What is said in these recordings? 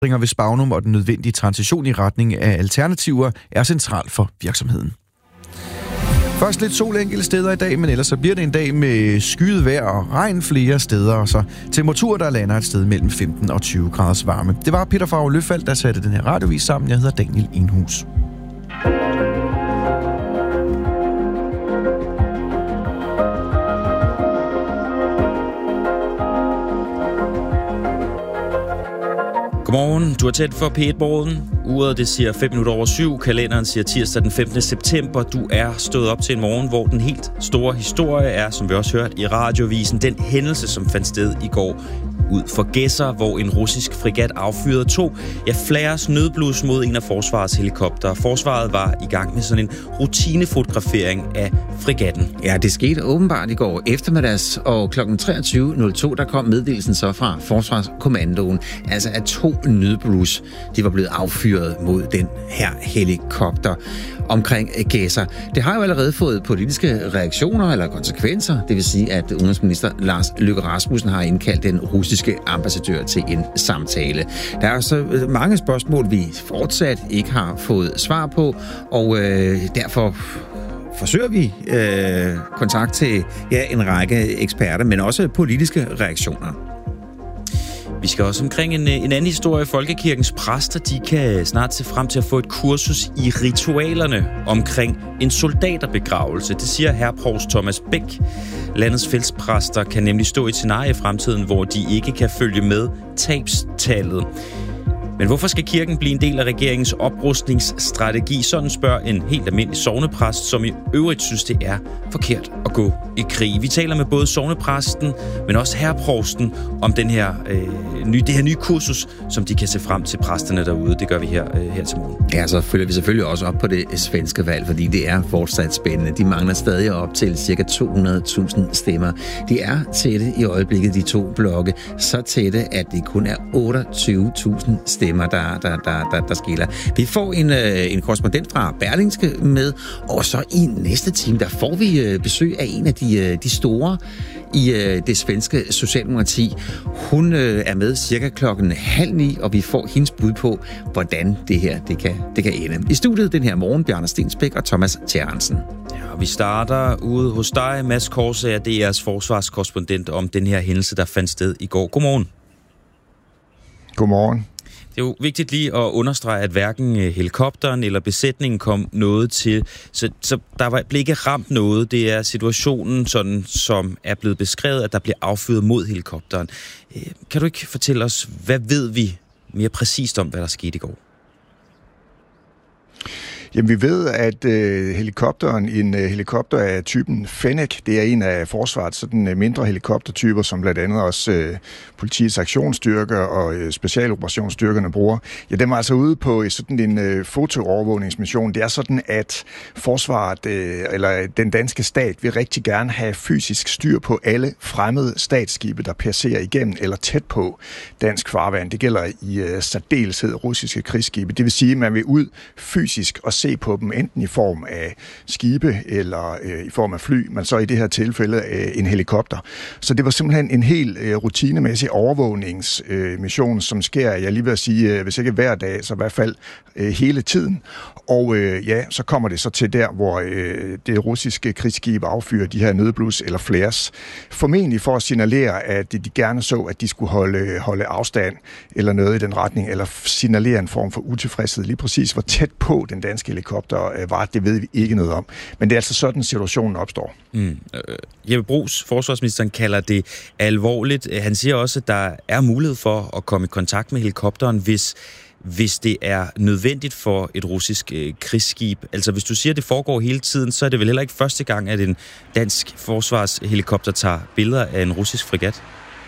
ved Spagnum og den nødvendige transition i retning af alternativer er central for virksomheden. Først lidt sol enkelte steder i dag, men ellers så bliver det en dag med skyet vejr og regn flere steder, og så temperaturer, der lander et sted mellem 15 og 20 graders varme. Det var Peter Favre Løfald, der satte den her radiovis sammen. Jeg hedder Daniel Enhus. Godmorgen, du er tæt for P1-borgen. Uret det siger 5:07. Kalenderen siger tirsdag den 15. september. Du er stået op til en morgen, hvor den helt store historie er, som vi også hørte i radiovisen, den hændelse, som fandt sted i går ud for Gedser, hvor en russisk fregat affyrede 2 flares nødblus mod en af forsvarets helikopter. Forsvaret var i gang med sådan en rutinefotografering af fregatten. Ja, det skete åbenbart i går eftermiddags, og kl. 23.02, der kom meddelelsen så fra Forsvarskommandoen, altså at 2 nødblus, de var blevet affyret mod den her helikopter omkring Gedser. Det har jo allerede fået politiske reaktioner eller konsekvenser, det vil sige, at udenrigsminister Lars Løkke Rasmussen har indkaldt den russiske ambassadør til en samtale. Der er så mange spørgsmål, vi fortsat ikke har fået svar på, og derfor forsøger vi kontakt til en række eksperter, men også politiske reaktioner. Vi skal også omkring en anden historie. Folkekirkens præster, de kan snart se frem til at få et kursus i ritualerne omkring en soldaterbegravelse. Det siger herreprovst Thomas Bæk. Landets fællespræster kan nemlig stå i et scenarie i fremtiden, hvor de ikke kan følge med tabstallet. Men hvorfor skal kirken blive en del af regeringens oprustningsstrategi? Sådan spørger en helt almindelig sognepræst, som i øvrigt synes, det er forkert at gå i krig. Vi taler med både sognepræsten, men også herreprovsten om det her nye kursus, som de kan se frem til præsterne derude. Det gør vi her til morgen. Ja, så følger vi selvfølgelig også op på det svenske valg, fordi det er fortsat spændende. De mangler stadig op til ca. 200.000 stemmer. De er tætte i øjeblikket, de to blokke. Så tætte, at det kun er 28.000 stemmer, der skiller. Vi får en korrespondent fra Berlingske med, og så i næste time, der får vi besøg af en af de store i det svenske socialdemokrati. Hun er med cirka 8:30, og vi får hendes bud på, hvordan det her det kan ende. I studiet den her morgen, Bjarne Stensbæk og Thomas Tjernsen. Ja, vi starter ude hos dig, Mads Korsager, DR's forsvarskorrespondent, om den her hændelse, der fandt sted i går. Godmorgen. Godmorgen. Det er jo vigtigt lige at understrege, at hverken helikopteren eller besætningen kom noget til, så der blev ikke ramt noget. Det er situationen, sådan som er blevet beskrevet, at der bliver affyret mod helikopteren. Kan du ikke fortælle os, hvad ved vi mere præcist om, hvad der skete i går? Jamen, vi ved, at en helikopter af typen Fennec, det er en af forsvarets sådan mindre helikoptertyper, som blandt andet også politiets aktionsstyrker og specialoperationsstyrkerne bruger. Ja, den var altså ude på sådan en fotoovervågningsmission. Det er sådan, at forsvaret, eller den danske stat, vil rigtig gerne have fysisk styr på alle fremmede statsskibe, der passerer igennem eller tæt på dansk farvand. Det gælder i særdeleshed russiske krigsskibe. Det vil sige, at man vil ud fysisk og se på dem, enten i form af skibe eller i form af fly, men så i det her tilfælde en helikopter. Så det var simpelthen en helt rutinemæssig overvågningsmission, som sker, jeg lige vil sige, hvis ikke hver dag, så i hvert fald hele tiden. Og så kommer det så til der, hvor det russiske krigsskib affyrer de her nødblus eller flares. Formentlig for at signalere, at de gerne så, at de skulle holde afstand eller noget i den retning, eller signalere en form for utilfredshed. Lige præcis hvor tæt på den danske helikopter var, det ved vi ikke noget om. Men det er altså sådan, situationen opstår. Jeppe Bruus, forsvarsministeren, kalder det alvorligt. Han siger også, at der er mulighed for at komme i kontakt med helikopteren, hvis det er nødvendigt for et russisk krigsskib. Altså, hvis du siger, at det foregår hele tiden, så er det vel heller ikke første gang, at en dansk forsvarshelikopter tager billeder af en russisk fregat?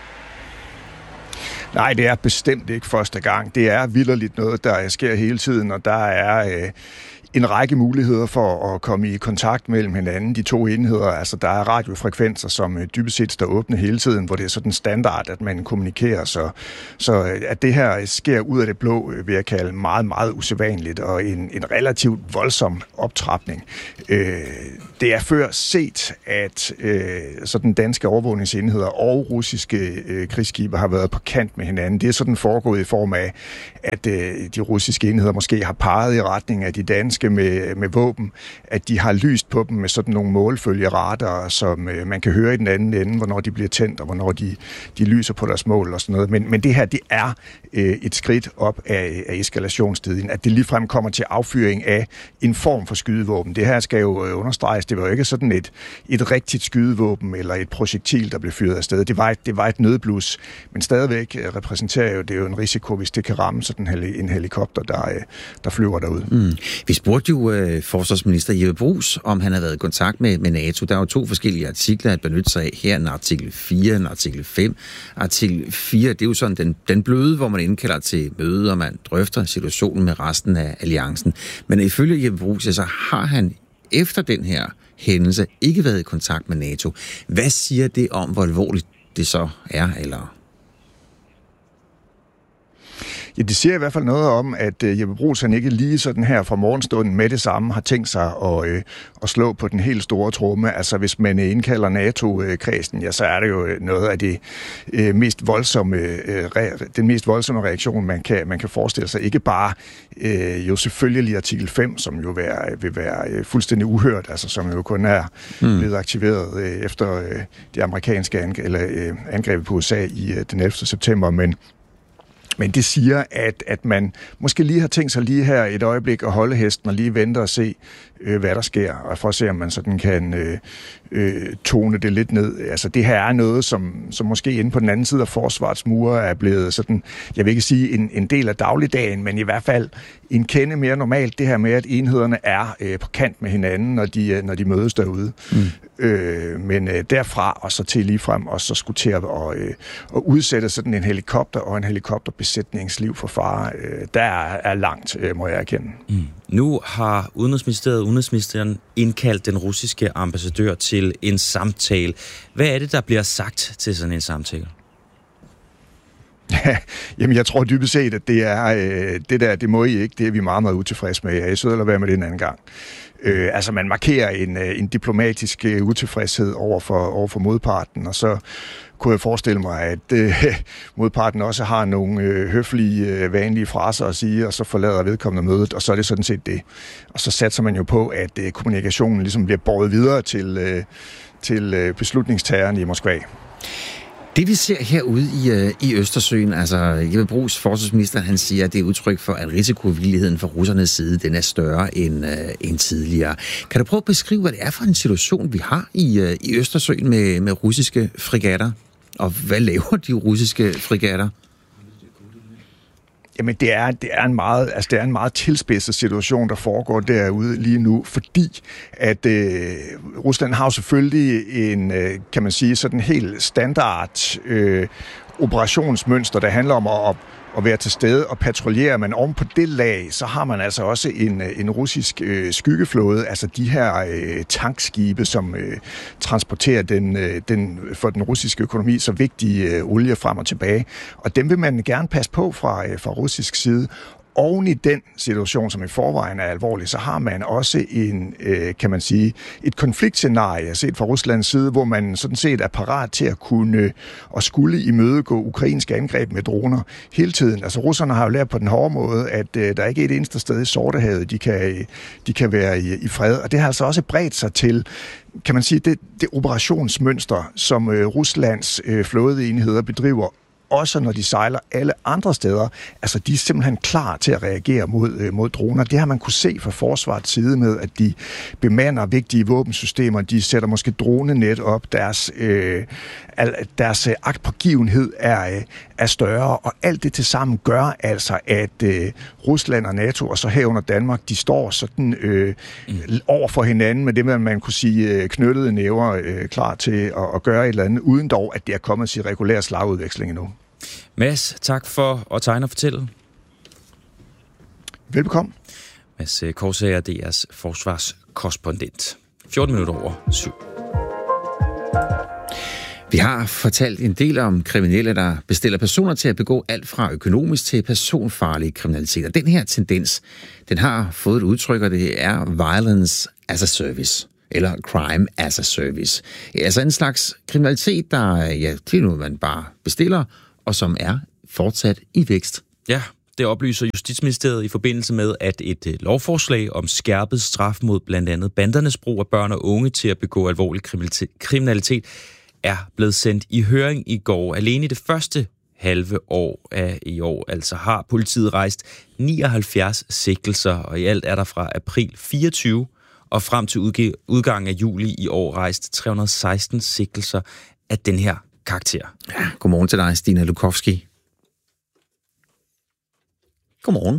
Nej, det er bestemt ikke første gang. Det er vitterligt noget, der sker hele tiden, og der er en række muligheder for at komme i kontakt mellem hinanden, de to enheder. Altså, der er radiofrekvenser, som dybest set står åbne hele tiden, hvor det er sådan standard, at man kommunikerer. Så at det her sker ud af det blå, vil jeg kalde meget, meget usædvanligt, og en relativt voldsom optrapning. Det er før set, at sådan danske overvågningsenheder og russiske krigsskibe har været på kant med hinanden. Det er sådan foregået i form af, at de russiske enheder måske har peget i retning af de danske med våben, at de har lyst på dem med sådan nogle målfølgeradarer, som man kan høre i den anden ende, hvornår de bliver tændt, og hvornår de lyser på deres mål og sådan noget. Men det her, det er et skridt op af eskalationsstedien, at det ligefrem kommer til affyring af en form for skydevåben. Det her skal jo understreges, det var jo ikke sådan et rigtigt skydevåben eller et projektil, der blev fyret afsted. Det var et nødblus, men stadigvæk repræsenterer det jo en risiko, hvis det kan ramme sådan en helikopter, der flyver derud. Vi spurgte jo forsvarsminister Jeppe Bruus, om han har været i kontakt med NATO. Der er jo 2 forskellige artikler at benytte sig af. Her en artikel 4, en artikel 5. Artikel 4, det er jo sådan den bløde, hvor man indkalder til møde, og man drøfter situationen med resten af alliancen. Men ifølge Jeppe Bruus, så har han efter den her hændelse ikke været i kontakt med NATO. Hvad siger det om, hvor alvorligt det så er, eller... Ja, det siger i hvert fald noget om, at Jeppe Bruus han ikke lige sådan her fra morgenstunden med det samme har tænkt sig at slå på den helt store tromme. Altså hvis man indkalder NATO-kredsen, ja, så er det jo noget af det mest voldsomme, den mest voldsomme reaktion, man kan forestille sig. Ikke bare jo selvfølgelig artikel 5, som jo vil være fuldstændig uhørt, altså som jo kun er blevet aktiveret efter de amerikanske angreb på USA i den 11. september, men det siger, at man måske lige har tænkt sig lige her et øjeblik at holde hesten og lige vente og se, hvad der sker, og for at se, om man sådan kan tone det lidt ned. Altså det her er noget, som måske inde på den anden side af forsvarets mure er blevet sådan, jeg vil ikke sige en del af dagligdagen, men i hvert fald en kende mere normalt, det her med, at enhederne er på kant med hinanden, når de mødes derude. Men derfra og så til ligefrem og så skulle til at udsætte sådan en helikopter og en helikopterbesætningsliv for fare, der er langt, må jeg erkende. Nu har udenrigsministeren indkaldt den russiske ambassadør til en samtale. Hvad er det, der bliver sagt til sådan en samtale? Ja, jamen jeg tror dybest set, at det er det må I ikke, det er vi meget, meget utilfredse med. Jeg er sød at være med det en anden gang. Altså man markerer en diplomatisk utilfredshed over for modparten, og så kunne jeg forestille mig, at modparten også har nogle høflige, vanlige fraser at sige, og så forlader vedkommende mødet, og så er det sådan set det. Og så satser man jo på, at kommunikationen ligesom bliver båret videre til beslutningstageren i Moskva. Det vi ser herude i Østersøen, altså Jeppe Bruus, forsvarsminister, han siger, at det er udtryk for, at risikovilligheden fra russernes side, den er større end tidligere. Kan du prøve at beskrive, hvad det er for en situation, vi har i Østersøen med russiske fregatter? Og hvad laver de russiske fregatter? Jamen det er en meget tilspidset situation, der foregår derude lige nu, fordi at Rusland har jo selvfølgelig en, kan man sige, sådan helt standard operationsmønster, der handler om at være til stede og patruljere, men oven på det lag, så har man altså også en russisk skyggeflåde, altså de her tankskibe, som transporterer den for den russiske økonomi så vigtige olie frem og tilbage. Og dem vil man gerne passe på fra russisk side. Oven i den situation, som i forvejen er alvorlig, så har man også kan man sige, et konfliktscenarie set fra Ruslands side, hvor man sådan set er parat til at kunne og skulle imødegå ukrainske angreb med droner hele tiden. Altså russerne har jo lært på den hårde måde, at der ikke er et eneste sted i Sortehavet, de kan være i fred. Og det har altså også bredt sig til, kan man sige, det operationsmønster, som Ruslands flådeenheder bedriver, også når de sejler alle andre steder. Altså, de er simpelthen klar til at reagere mod droner. Det har man kunne se fra forsvarets side med, at de bemander vigtige våbensystemer. De sætter måske dronenet op. Deres agtpågivenhed er større, og alt det til sammen gør altså, at Rusland og NATO, og så herunder Danmark, de står sådan over for hinanden med det, man kunne sige knyttede næver klar til at gøre et eller andet, uden dog, at det er kommet til regulær slagudveksling endnu. Mads, tak for at tegne og fortælle. Velbekomme. Mads Korsager, DR's forsvarskorrespondent. 14 minutter over 7. Vi har fortalt en del om kriminelle, der bestiller personer til at begå alt fra økonomisk til personfarlig kriminalitet. Og den her tendens, den har fået et udtryk, og det er violence as a service, eller crime as a service. Altså en slags kriminalitet, der det er noget, man bare bestiller, og som er fortsat i vækst. Ja, det oplyser Justitsministeriet i forbindelse med, at et lovforslag om skærpet straf mod blandt andet bandernes brug af børn og unge til at begå alvorlig kriminalitet er blevet sendt i høring i går. Alene i det første halve år af i år, altså har politiet rejst 79 sigtelser, og i alt er der fra april 24 og frem til udgangen af juli i år rejst 316 sigtelser af den her karakter. Ja, godmorgen til dig, Stine Lukowski. Godmorgen.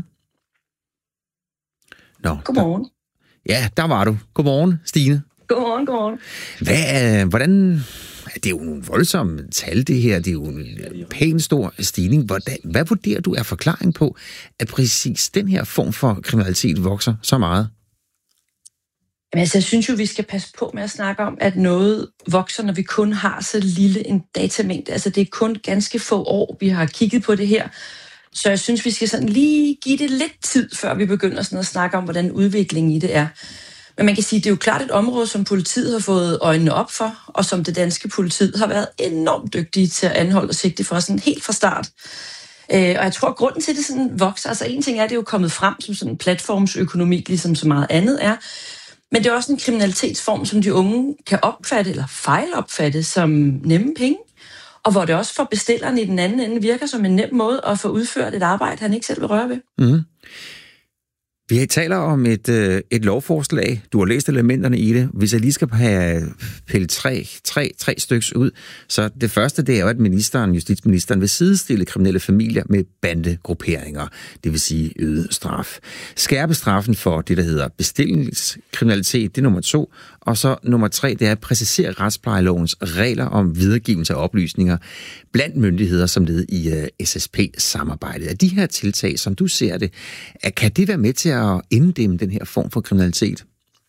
Godmorgen. Der var du. Godmorgen, Stine. Godmorgen. Hvordan... Det er jo nogle voldsomme tal, det her. Det er jo en pæn stor stigning. Hvad vurderer du er forklaring på, at præcis den her form for kriminalitet vokser så meget? Jamen, altså, jeg synes jo, vi skal passe på med at snakke om, at noget vokser, når vi kun har så lille en datamængde. Altså, det er kun ganske få år, vi har kigget på det her. Så jeg synes, vi skal sådan lige give det lidt tid, før vi begynder sådan at snakke om, hvordan udviklingen i det er. Men man kan sige, at det er jo klart et område, som politiet har fået øjnene op for, og som det danske politiet har været enormt dygtige til at anholde og sigte for sådan helt fra start. Og jeg tror, at grunden til, at det sådan vokser, altså en ting er, at det er jo kommet frem som sådan en platformsøkonomi, ligesom så meget andet er, men det er også en kriminalitetsform, som de unge kan opfatte eller fejlopfatte som nemme penge, og hvor det også for bestilleren i den anden ende virker som en nem måde at få udført et arbejde, han ikke selv vil røre ved. Mm. Vi taler om et lovforslag. Du har læst elementerne i det. Hvis jeg lige skal have pillet tre stykker ud, så det første, det er jo, at justitsministeren vil sidestille kriminelle familier med bandegrupperinger, det vil sige øget straf. Skærpe straffen for det, der hedder bestillingskriminalitet, det er nummer 2. Og så nummer 3, det er at præcisere retsplejelovens regler om videregivelse af oplysninger blandt myndigheder som led i SSP-samarbejdet. Er de her tiltag, som du ser det, kan det være med til at inddæmme den her form for kriminalitet?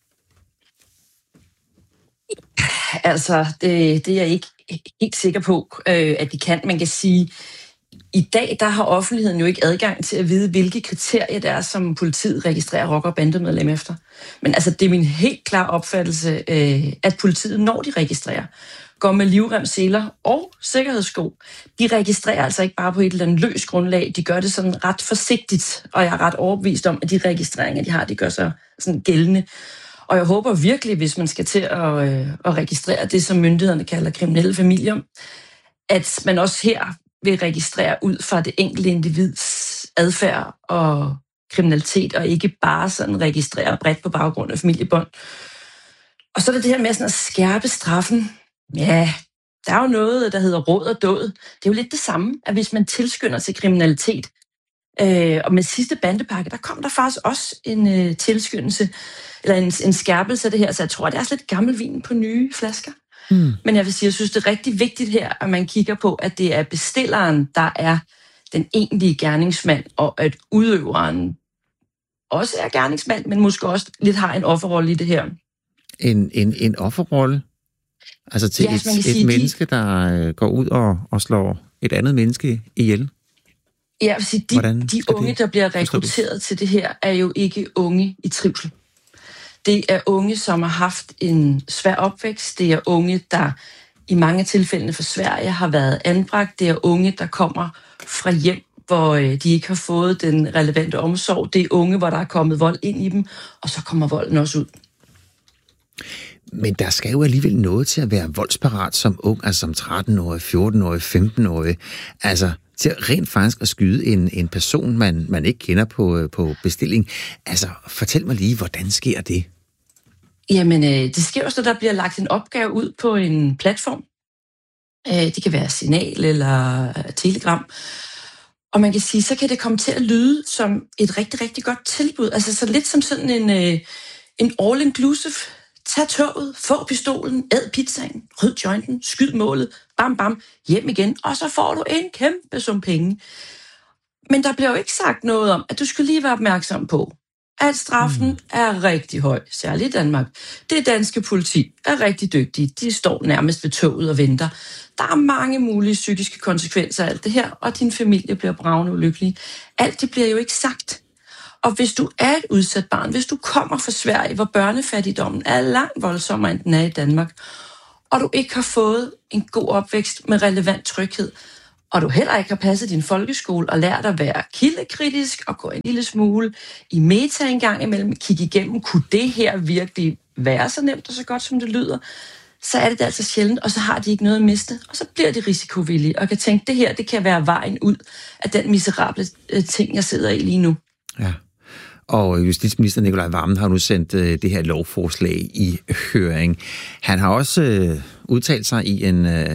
Altså, det er jeg ikke helt sikker på, at de kan. Man kan sige, i dag, der har offentligheden jo ikke adgang til at vide, hvilke kriterier det er, som politiet registrerer rocker- og bandemedlem efter. Men altså, det er min helt klar opfattelse, at politiet, når de registrerer, går med livrem, seler og sikkerhedssko. De registrerer altså ikke bare på et eller andet løst grundlag. De gør det sådan ret forsigtigt, og jeg er ret overbevist om, at de registreringer, de har, de gør sig sådan gældende. Og jeg håber virkelig, hvis man skal til at registrere det, som myndighederne kalder kriminelle familier, at man også her vil registrere ud fra det enkelte individs adfærd og kriminalitet, og ikke bare sådan registrere bredt på baggrund af familiebånd. Og så er det her med sådan at skærpe straffen. Ja, der er jo noget, der hedder råd og dåd. Det er jo lidt det samme, at hvis man tilskynder til kriminalitet, og med sidste bandepakke, der kom der faktisk også en tilskyndelse, eller en skærpelse af det her, så jeg tror, det er lidt gammel vin på nye flasker. Men jeg vil sige, jeg synes, det er rigtig vigtigt her, at man kigger på, at det er bestilleren, der er den egentlige gerningsmand, og at udøveren også er gerningsmand, men måske også lidt har en offerrolle i det her. En offerrolle? Altså til et menneske, der går ud og slår et andet menneske ihjel? Ja, jeg vil sige, de unge, der bliver rekrutteret til det her, er jo ikke unge i trivsel. Det er unge, som har haft en svær opvækst. Det er unge, der i mange tilfælde for Sverige har været anbragt. Det er unge, der kommer fra hjem, hvor de ikke har fået den relevante omsorg. Det er unge, hvor der er kommet vold ind i dem, og så kommer volden også ud. Men der skal jo alligevel noget til at være voldsparat som ung, altså som 13-årig, 14-årig, 15-årig. Altså til rent faktisk at skyde en person, man ikke kender på bestilling. Altså fortæl mig lige, hvordan sker det? Jamen, det sker jo så, der bliver lagt en opgave ud på en platform. Det kan være Signal eller Telegram. Og man kan sige, så kan det komme til at lyde som et rigtig, rigtig godt tilbud. Altså så lidt som sådan en all-inclusive. Tag toget, få pistolen, æd pizzaen, ryd jointen, skyd målet, bam bam, hjem igen, og så får du en kæmpe sum penge. Men der bliver jo ikke sagt noget om, at du skal lige være opmærksom på, at straffen er rigtig høj, særligt i Danmark. Det danske politi er rigtig dygtige. De står nærmest ved toget og venter. Der er mange mulige psykiske konsekvenser af alt det her, og din familie bliver bragende ulykkelig. Alt det bliver jo ikke sagt. Og hvis du er et udsat barn, hvis du kommer fra Sverige, hvor børnefattigdommen er langt voldsommere, end den er i Danmark, og du ikke har fået en god opvækst med relevant tryghed, og du heller ikke har passet din folkeskole og lært at være kildekritisk og gå en lille smule i meta en gang imellem, kigge igennem, kunne det her virkelig være så nemt og så godt, som det lyder, så er det altså sjældent, og så har de ikke noget at miste, og så bliver de risikovillige og kan tænke, det her, det kan være vejen ud af den miserable ting, jeg sidder i lige nu. Ja. Og justitsminister Nicolai Wammen har nu sendt det her lovforslag i høring. Han har også udtalt sig i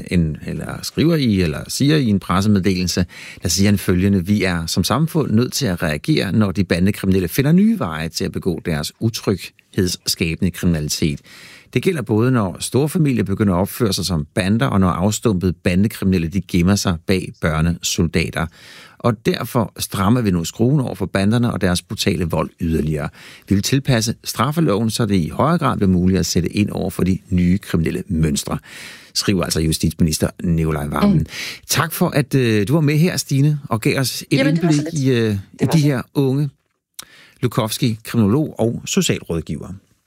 siger i en pressemeddelelse, der siger han følgende: vi er som samfund nødt til at reagere, når de bandekriminelle finder nye veje til at begå deres utryghedsskabende kriminalitet. Det gælder både, når store familier begynder at opføre sig som bander, og når afstumpede bandekriminelle de gemmer sig bag børnesoldater. Og derfor strammer vi nu skruen over for banderne og deres brutale vold yderligere. Vi vil tilpasse straffeloven, så det i højere grad bliver muligt at sætte ind over for de nye kriminelle mønstre, skriver altså justitsminister Nicolai Wammen. Tak for, at du var med her, Stine, og gav os et indblik i de her unge. Lukowski, kriminolog og socialrådgiver.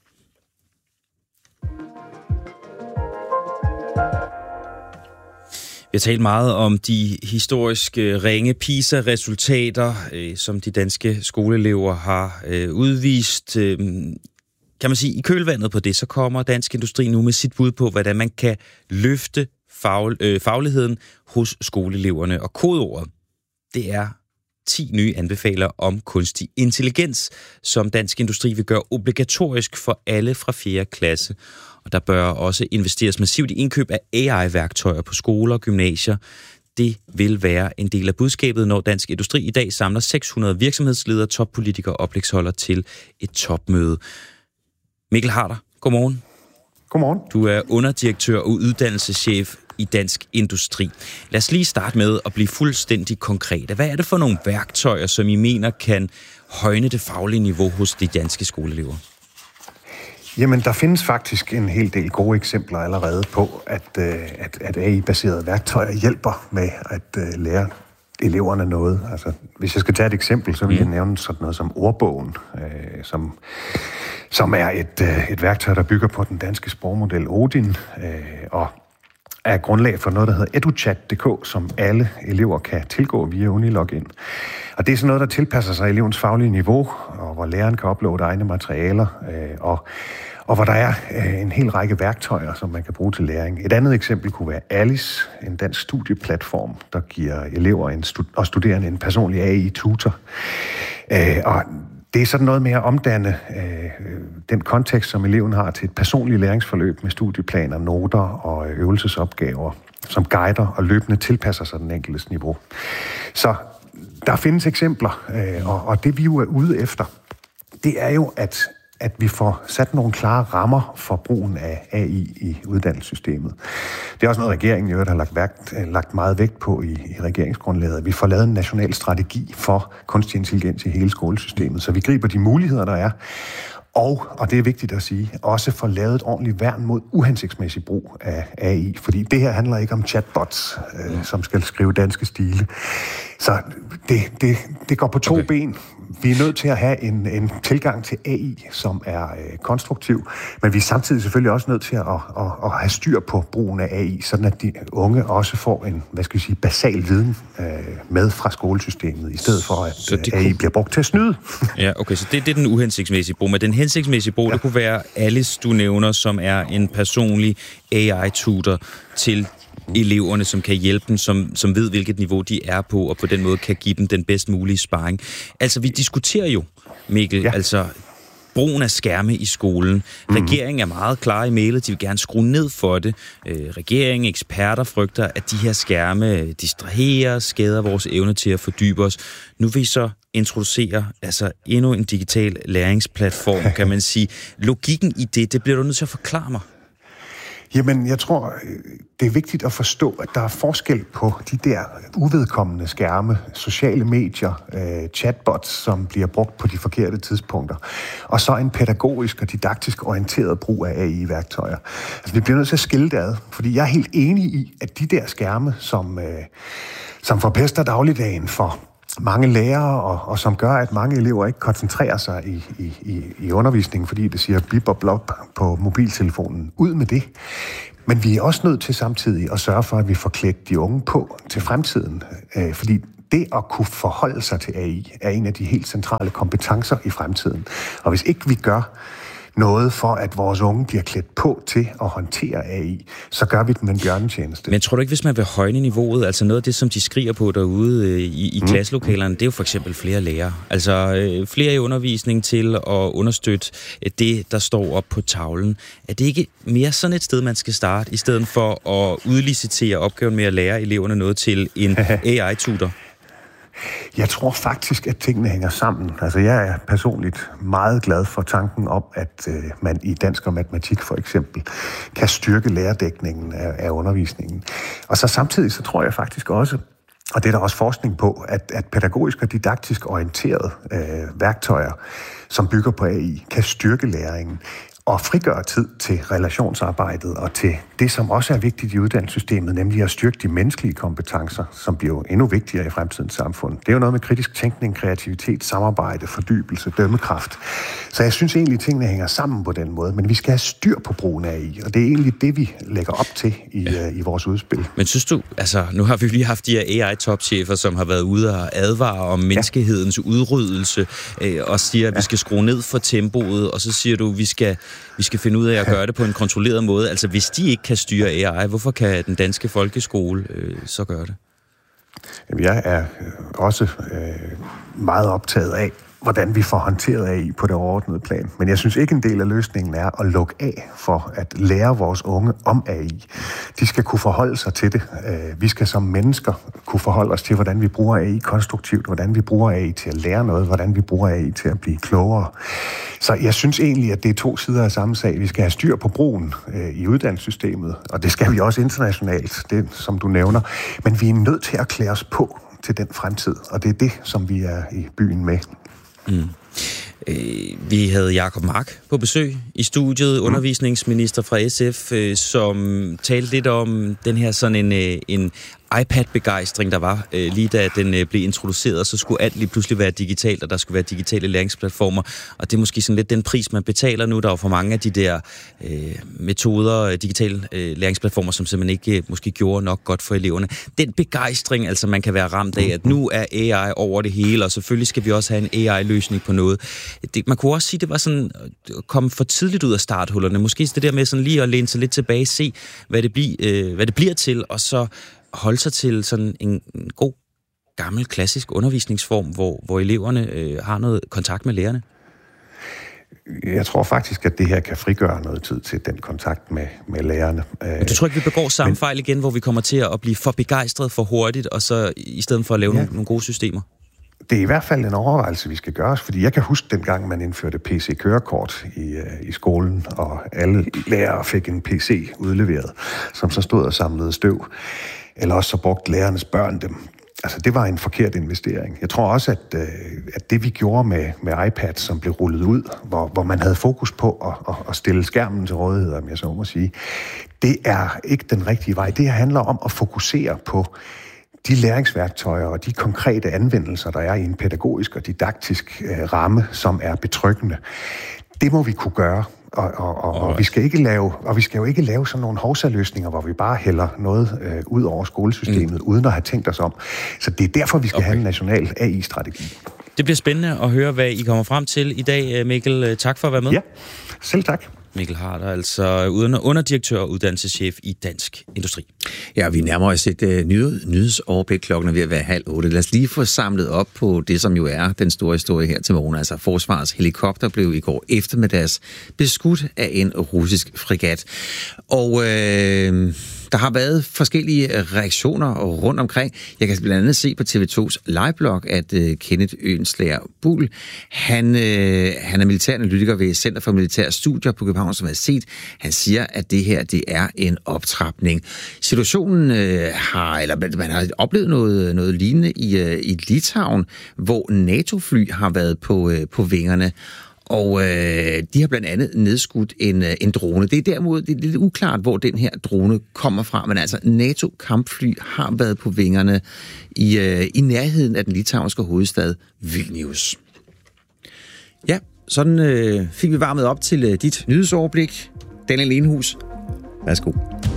Vi har talt meget om de historiske ringe PISA-resultater, som de danske skoleelever har udvist. Kan man sige, i kølvandet på det, så kommer Dansk Industri nu med sit bud på, hvordan man kan løfte fagligheden hos skoleeleverne. Og kodeordet, det er 10 nye anbefaler om kunstig intelligens, som Dansk Industri vil gøre obligatorisk for alle fra 4. klasse. Og der bør også investeres massivt i indkøb af AI-værktøjer på skoler og gymnasier. Det vil være en del af budskabet, når Dansk Industri i dag samler 600 virksomhedsledere, toppolitikere og oplægsholdere til et topmøde. Mikkel Harder, godmorgen. Godmorgen. Du er underdirektør og uddannelseschef i Dansk Industri. Lad os lige starte med at blive fuldstændig konkrete. Hvad er det for nogle værktøjer, som I mener kan højne det faglige niveau hos de danske skoleelever? Jamen, der findes faktisk en hel del gode eksempler allerede på, at AI-baserede værktøjer hjælper med at lære eleverne noget. Altså, hvis jeg skal tage et eksempel, så vil jeg nævne sådan noget som ordbogen, som er et værktøj, der bygger på den danske sprogmodel Odin, og er grundlag for noget, der hedder educhat.dk, som alle elever kan tilgå via Unilogin. Og det er sådan noget, der tilpasser sig elevens faglige niveau, og hvor læreren kan uploade egne materialer, og hvor der er en hel række værktøjer, som man kan bruge til læring. Et andet eksempel kunne være Alice, en dansk studieplatform, der giver elever og studerende en personlig AI-tutor. Og det er sådan noget med at omdanne den kontekst, som eleven har, til et personligt læringsforløb med studieplaner, noter og øvelsesopgaver, som guider og løbende tilpasser sig den enkeltes niveau. Så der findes eksempler, og det vi jo er ude efter, det er jo, at vi får sat nogle klare rammer for brugen af AI i uddannelsessystemet. Det er også noget, regeringen i øvrigt har lagt meget vægt på i regeringsgrundlaget. Vi får lavet en national strategi for kunstig intelligens i hele skolesystemet, så vi griber de muligheder, der er, og det er vigtigt at sige, også får lavet et ordentligt værn mod uhensigtsmæssig brug af AI, fordi det her handler ikke om chatbots, som skal skrive danske stile. Så det går på to ben. Vi er nødt til at have en tilgang til AI, som er konstruktiv, men vi er samtidig selvfølgelig også nødt til at have styr på brugen af AI, sådan at de unge også får en, basal viden med fra skolesystemet, i stedet for at AI bliver brugt til at snyde. Ja, okay, så det er den uhensigtsmæssige brug. Men den hensigtsmæssige brug, det kunne være Alice, du nævner, som er en personlig AI-tutor til eleverne, som kan hjælpe dem, som ved, hvilket niveau de er på, og på den måde kan give dem den bedst mulige sparring. Altså, vi diskuterer jo, Mikkel, altså brugen af skærme i skolen. Regeringen er meget klar i mailet, de vil gerne skrue ned for det. Regeringen, eksperter frygter, at de her skærme distraherer, skader vores evne til at fordybe os. Nu vil I så introducere endnu en digital læringsplatform, kan man sige. Logikken i det bliver du nødt til at forklare mig. Jamen, jeg tror, det er vigtigt at forstå, at der er forskel på de der uvedkommende skærme, sociale medier, chatbots, som bliver brugt på de forkerte tidspunkter, og så en pædagogisk og didaktisk orienteret brug af AI-værktøjer. Altså, vi bliver nødt til at skille det ad, fordi jeg er helt enig i, at de der skærme, som forpester dagligdagen for mange lærere, og som gør, at mange elever ikke koncentrerer sig i undervisningen, fordi det siger bip og blop på mobiltelefonen. Ud med det. Men vi er også nødt til samtidig at sørge for, at vi får klædt de unge på til fremtiden. Fordi det at kunne forholde sig til AI er en af de helt centrale kompetencer i fremtiden. Og hvis ikke vi gør noget for, at vores unge bliver klædt på til at håndtere AI, så gør vi dem en bjørnetjeneste. Men tror du ikke, hvis man vil højne niveauet, altså noget af det, som de skriger på derude i klasselokalerne, det er jo for eksempel flere lærere. Altså flere i undervisning til at understøtte det, der står op på tavlen. Er det ikke mere sådan et sted, man skal starte, i stedet for at udlicitere opgaven med at lære eleverne noget til en AI-tutor? Jeg tror faktisk, at tingene hænger sammen. Altså, jeg er personligt meget glad for tanken om, at man i dansk og matematik for eksempel kan styrke lærerdækningen af undervisningen. Og så samtidig så tror jeg faktisk også, og det er der også forskning på, at pædagogisk og didaktisk orienterede værktøjer, som bygger på AI, kan styrke læringen og frigøre tid til relationsarbejdet og til det, som også er vigtigt i uddannelsessystemet, nemlig at styrke de menneskelige kompetencer, som bliver endnu vigtigere i fremtidens samfund. Det er jo noget med kritisk tænkning, kreativitet, samarbejde, fordybelse, dømmekraft. Så jeg synes egentlig, at tingene hænger sammen på den måde, men vi skal have styr på brugen af AI, og det er egentlig det, vi lægger op til i vores udspil. Men synes du, altså nu har vi lige haft de her AI-topchefer, som har været ude og advare om menneskehedens udryddelse, og siger, at vi skal skrue ned for tempoet, og så siger du, vi skal finde ud af at gøre det på en kontrolleret måde. Altså, hvis de ikke kan styre AI, hvorfor kan den danske folkeskole så gøre det? Jamen, jeg er også meget optaget af, hvordan vi får håndteret AI på det overordnede plan. Men jeg synes ikke, en del af løsningen er at lukke af for at lære vores unge om AI. De skal kunne forholde sig til det. Vi skal som mennesker kunne forholde os til, hvordan vi bruger AI konstruktivt, hvordan vi bruger AI til at lære noget, hvordan vi bruger AI til at blive klogere. Så jeg synes egentlig, at det er to sider af samme sag. Vi skal have styr på brugen i uddannelsessystemet, og det skal vi også internationalt, det som du nævner. Men vi er nødt til at klæde os på til den fremtid, og det er det, som vi er i byen med. Vi havde Jacob Mark på besøg i studiet, undervisningsminister fra SF, som talte lidt om den her sådan en iPad-begejstring, der var lige da den blev introduceret, så skulle alt lige pludselig være digitalt, og der skulle være digitale læringsplatformer, og det er måske sådan lidt den pris, man betaler nu. Der er jo for mange af de der metoder, digitale læringsplatformer, som simpelthen ikke måske gjorde nok godt for eleverne. Den begejstring, altså man kan være ramt af, at nu er AI over det hele, og selvfølgelig skal vi også have en AI-løsning på noget. Man kunne også sige, at det var sådan at komme for tidligt ud af starthullerne. Måske det der med sådan lige at læne sig lidt tilbage, se hvad det bliver til, og så holde sig til sådan en god, gammel, klassisk undervisningsform, hvor eleverne har noget kontakt med lærerne? Jeg tror faktisk, at det her kan frigøre noget tid til den kontakt med lærerne. Men du tror ikke, vi begår samme fejl igen, hvor vi kommer til at blive for begejstret for hurtigt, og så i stedet for at lave nogle gode systemer? Det er i hvert fald en overvejelse, vi skal gøre os, fordi jeg kan huske dengang, man indførte PC-kørekort i skolen, og alle lærere fik en PC udleveret, som så stod og samlede støv. Eller også så brugte lærernes børn dem. Altså, det var en forkert investering. Jeg tror også, at det vi gjorde med iPad, som blev rullet ud, hvor man havde fokus på at stille skærmen til rådighed, om jeg så må sige, det er ikke den rigtige vej. Det her handler om at fokusere på de læringsværktøjer og de konkrete anvendelser, der er i en pædagogisk og didaktisk ramme, som er betryggende. Det må vi kunne gøre. Og vi skal jo ikke lave sådan nogle hovsaløsninger, hvor vi bare hælder noget ud over skolesystemet, uden at have tænkt os om. Så det er derfor, vi skal have en national AI-strategi. Det bliver spændende at høre, hvad I kommer frem til i dag, Mikkel. Tak for at være med. Ja, selv tak. Mikkel Harder, altså underdirektør og uddannelseschef i Dansk Industri. Ja, vi nærmer os et nyhedsoverblik. Klokken er ved at være 7:30. Lad os lige få samlet op på det, som jo er den store historie her til morgen. Altså, Forsvarets helikopter blev i går eftermiddags beskudt af en russisk fregat. Og der der har været forskellige reaktioner rundt omkring. Jeg kan blandt andet se på TV2's liveblog, at Kenneth Øenslager Buhl, han er militæranalytiker ved Center for Militære Studier på Københavns Universitet. Han siger, at det her, det er en optrapning. Situationen man har oplevet noget lignende i Litauen, hvor NATO-fly har været på vingerne. Og de har blandt andet nedskudt en drone. Det er lidt uklart, hvor den her drone kommer fra, men altså NATO-kampfly har været på vingerne i nærheden af den litauiske hovedstad Vilnius. Ja, sådan fik vi varmet op til dit nyhedsoverblik. Daniel Enhus, værsgo.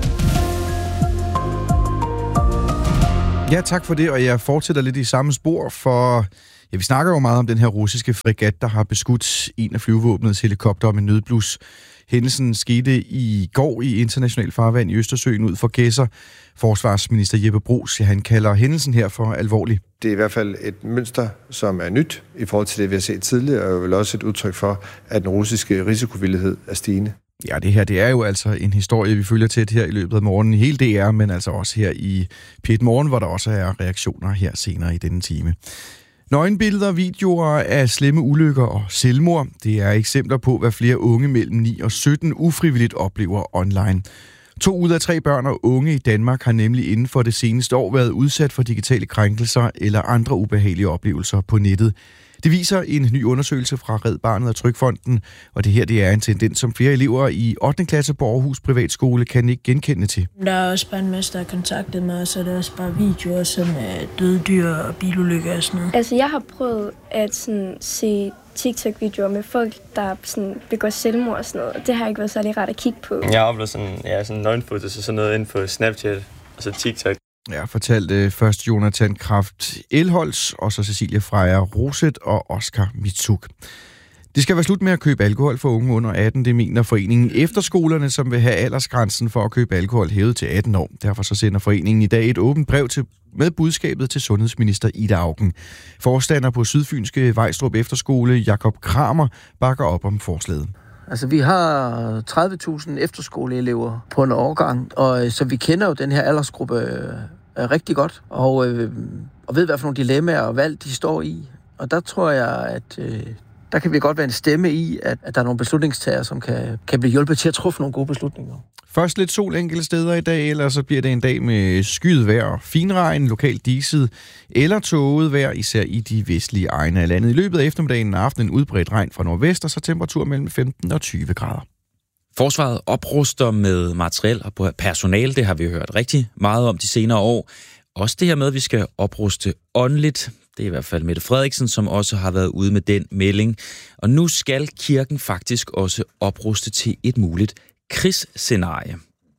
Ja, tak for det, og jeg fortsætter lidt i samme spor, for vi snakker jo meget om den her russiske fregat, der har beskudt en af flyvevåbnets helikopter med nødblus. Hændelsen skete i går i international farvand i Østersøen ud for Gedser. Forsvarsminister Jeppe Bruus, han kalder hændelsen her for alvorlig. Det er i hvert fald et mønster, som er nyt i forhold til det, vi har set tidligere, og vel også et udtryk for, at den russiske risikovillighed er stigende. Ja, det er jo altså en historie, vi følger tæt her i løbet af morgenen i hele DR, men altså også her i P1 Morgen, hvor der også er reaktioner her senere i denne time. Nøgenbilleder, videoer af slemme ulykker og selvmord, det er eksempler på, hvad flere unge mellem 9 og 17 ufrivilligt oplever online. 2 ud af 3 børn og unge i Danmark har nemlig inden for det seneste år været udsat for digitale krænkelser eller andre ubehagelige oplevelser på nettet. Det viser en ny undersøgelse fra Red Barnet og Trygfonden, og det er en tendens, som flere elever i 8. klasse på Aarhus Privatskole kan ikke genkende til. Der er også bare en masse, der har kontaktet mig, og så er der også bare videoer som døde dyr og bilulykker og sådan noget. Altså, jeg har prøvet at se TikTok-videoer med folk, der begår selvmord og sådan noget, og det har ikke været særlig rart at kigge på. Jeg har oplevet sådan nøgenfotos og sådan noget inden for Snapchat og så TikTok. Ja, fortalte først Jonathan Kraft Elholz, og så Cecilie Freja Roset og Oscar Mitsuk. Det skal være slut med at købe alkohol for unge under 18, det mener foreningen Efterskolerne, som vil have aldersgrænsen for at købe alkohol hævet til 18 år. Derfor så sender foreningen i dag et åbent brev med budskabet til sundhedsminister Ida Auken. Forstander på Sydfynske Vejstrup Efterskole, Jakob Kramer, bakker op om forslaget. Altså, vi har 30.000 efterskoleelever på en årgang, og så vi kender jo den her aldersgruppe rigtig godt, og ved, hvad for nogle dilemmaer og valg de står i. Og der tror jeg, at der kan vi godt være en stemme i, at der er nogle beslutningstagere, som kan blive hjulpet til at træffe nogle gode beslutninger. Først lidt sol enkelte steder i dag, eller så bliver det en dag med skyet vejr og finregn, lokalt diset eller tåget vejr, især i de vestlige egne af landet. I løbet af eftermiddagen og aftenen udbredt regn fra nordvest, og så temperatur mellem 15 og 20 grader. Forsvaret opruster med materiel og personale, det har vi hørt rigtig meget om de senere år. Også det her med, at vi skal opruste åndeligt. Det er i hvert fald Mette Frederiksen, som også har været ude med den melding. Og nu skal kirken faktisk også opruste til et muligt krigsscenarie.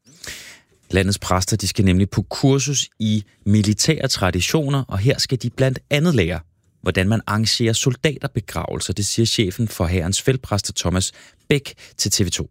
Landets præster, de skal nemlig på kursus i militære traditioner, og her skal de blandt andet lære, hvordan man arrangerer soldaterbegravelser. Det siger chefen for hærens feltpræster Thomas Bæk til TV2.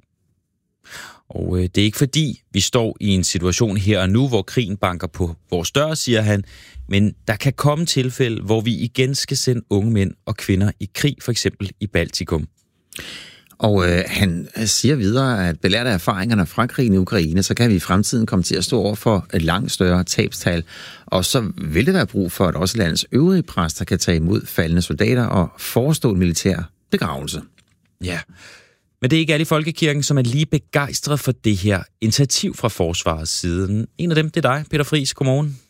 Og det er ikke fordi, vi står i en situation her og nu, hvor krigen banker på vores dør, siger han, men der kan komme tilfælde, hvor vi igen skal sende unge mænd og kvinder i krig, for eksempel i Baltikum. Og han siger videre, at belært af erfaringerne fra krigen i Ukraine, så kan vi i fremtiden komme til at stå over for et langt større tabstal. Og så vil det være brug for, at også landets øvrige præster kan tage imod faldne soldater og forestå en militær begravelse. Ja, men det er ikke alle i Folkekirken, som er lige begejstret for det her initiativ fra forsvarets side. En af dem, det er dig, Peter Friis. Godmorgen.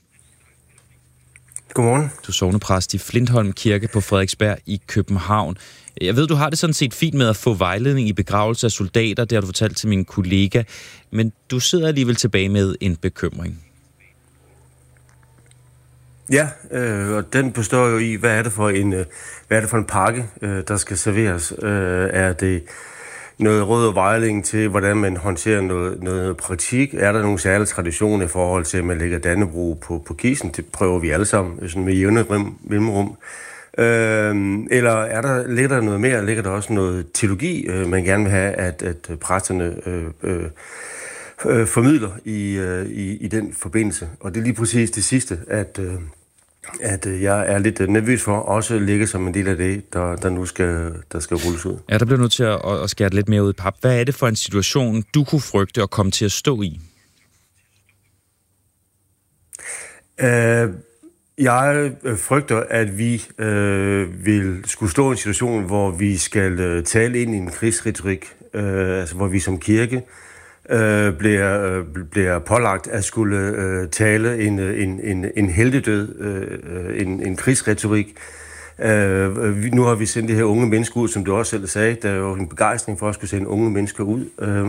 Godmorgen. Du er sognepræst i Flintholm Kirke på Frederiksberg i København. Jeg ved, du har det sådan set fint med at få vejledning i begravelse af soldater, det har du fortalt til min kollega, men du sidder alligevel tilbage med en bekymring. Ja, og den består jo i, hvad er det for en pakke, der skal serveres? Er det noget råd og vejledning til, hvordan man håndterer noget praktik? Er der nogle særlige traditioner i forhold til, at man lægger Dannebrog på kisten? Det prøver vi alle sammen sådan med jævne mellemrum. Eller ligger der noget mere? Ligger der også noget teologi, man gerne vil have, at præsterne formidler i den forbindelse? Og det er lige præcis det sidste, at jeg er lidt nervøs for, også ligger som en del af det, der nu skal rulles ud. Ja, der bliver nødt til at skære lidt mere ud i pap. Hvad er det for en situation, du kunne frygte at komme til at stå i? Jeg frygter, at vi vil skulle stå i en situation, hvor vi skal tale ind i en krigsretorik, altså hvor vi som kirke bliver pålagt at skulle tale en heltedød, en krigsretorik. Nu har vi sendt det her unge mennesker ud, som du også selv sagde. Der er jo en begejstring for at skulle sende unge mennesker ud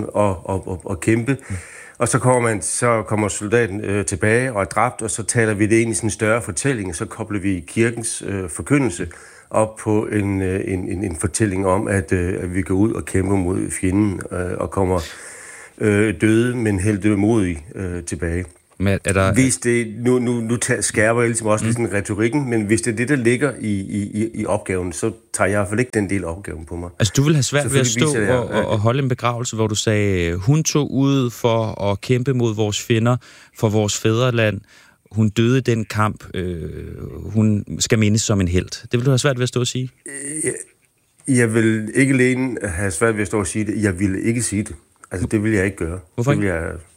og kæmpe. Og så kommer soldaten tilbage og er dræbt, og så taler vi det ind i sådan en større fortælling, og så kobler vi kirkens forkyndelse op på en fortælling om, at vi går ud og kæmper mod fjenden og kommer døde, men heltemodige tilbage. Men er der... Hvis det, nu skærper jeg ligesom også lidt sådan retorikken, men hvis det er det, der ligger i opgaven, så tager jeg i hvert fald ikke den del af opgaven på mig. Altså, du vil have svært ved at stå og holde en begravelse, hvor du sagde, hun tog ud for at kæmpe mod vores fjender, for vores fædreland. Hun døde i den kamp. Hun skal mindes som en helt. Det vil du have svært ved at stå og sige? Jeg vil ikke alene have svært ved at stå og sige det. Jeg ville ikke sige det. Altså, det vil jeg ikke gøre. Hvorfor ikke?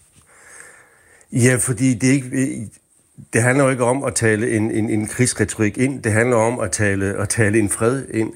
Ja, fordi det handler jo ikke om at tale en krigsretorik ind. Det handler om at tale en fred ind.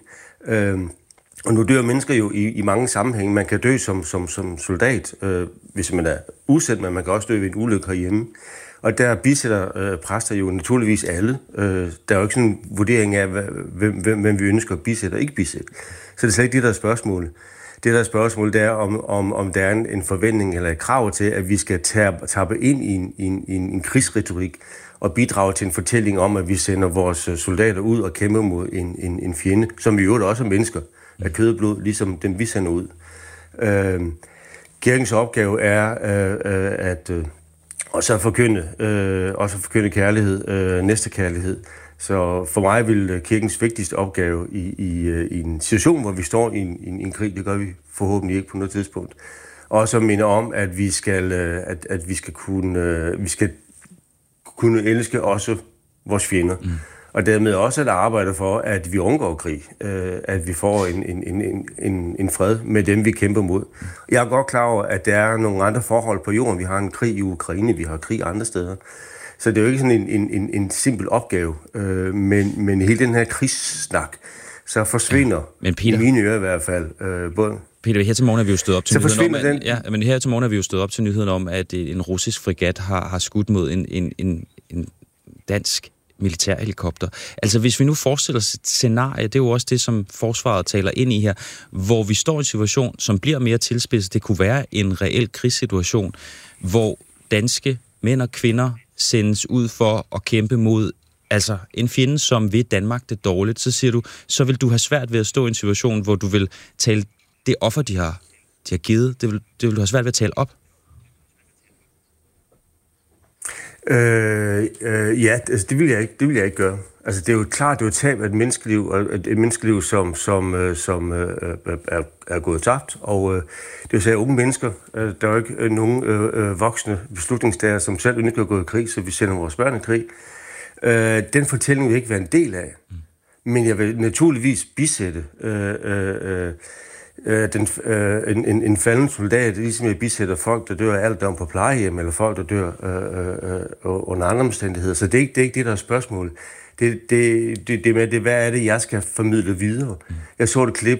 Og nu dør mennesker jo i mange sammenhænge. Man kan dø som soldat, hvis man er udsat, men man kan også dø ved en ulykke herhjemme. Og der bisætter præster jo naturligvis alle. Der er jo ikke sådan en vurdering af, hvem vi ønsker at bisætte og ikke bisætte. Så det er slet ikke det, der er spørgsmålet. Det, der er spørgsmålet, det er, om der er en forventning eller et krav til, at vi skal tappe ind i en krigsretorik og bidrage til en fortælling om, at vi sender vores soldater ud og kæmper mod en fjende, som i øvrigt også er mennesker af kød og blod, ligesom dem vi sender ud. Kirkens opgave er at også forkynde kærlighed, næstekærlighed. Så for mig vil kirkens vigtigste opgave i en situation, hvor vi står i en krig, det gør vi forhåbentlig ikke på noget tidspunkt, også at minde om, at vi skal kunne elske også vores fjender. Og dermed også at arbejde for, at vi undgår krig, at vi får en fred med dem, vi kæmper mod. Jeg er godt klar over, at der er nogle andre forhold på jorden. Vi har en krig i Ukraine, vi har krig andre steder. Så det er jo ikke sådan en simpel opgave, men hele den her krigssnak, så forsvinder, i mine ører i hvert fald, både... Peter, her til morgen er vi jo stået op til nyheden om, at en russisk fregat har skudt mod en dansk militærhelikopter. Altså, hvis vi nu forestiller os et scenarie, det er jo også det, som forsvaret taler ind i her, hvor vi står i en situation, som bliver mere tilspidset. Det kunne være en reel krigssituation, hvor danske mænd og kvinder sendes ud for at kæmpe mod en fjende, som vil Danmark det dårligt, så siger du, så vil du have svært ved at stå i en situation, hvor du vil tale det offer, de har givet, det vil du have svært ved at tale op? Ja, altså, det vil jeg ikke gøre. Altså, det er jo klart, det er jo tab af et menneskeliv, som er gået tabt, og det er jo så unge mennesker. Der er jo ikke nogen voksne beslutningstagere, som selv ønsker at gå i krig, så vi sender vores børn i krig. Den fortælling vil ikke være en del af, men jeg vil naturligvis bisætte en falden soldat, ligesom jeg bisætter folk, der dør af alderdom på plejehjem, eller folk, der dør under andre omstændigheder. Så det er ikke det, der er spørgsmålet. Det med det, hvad er det, jeg skal formidle videre? Jeg så et klip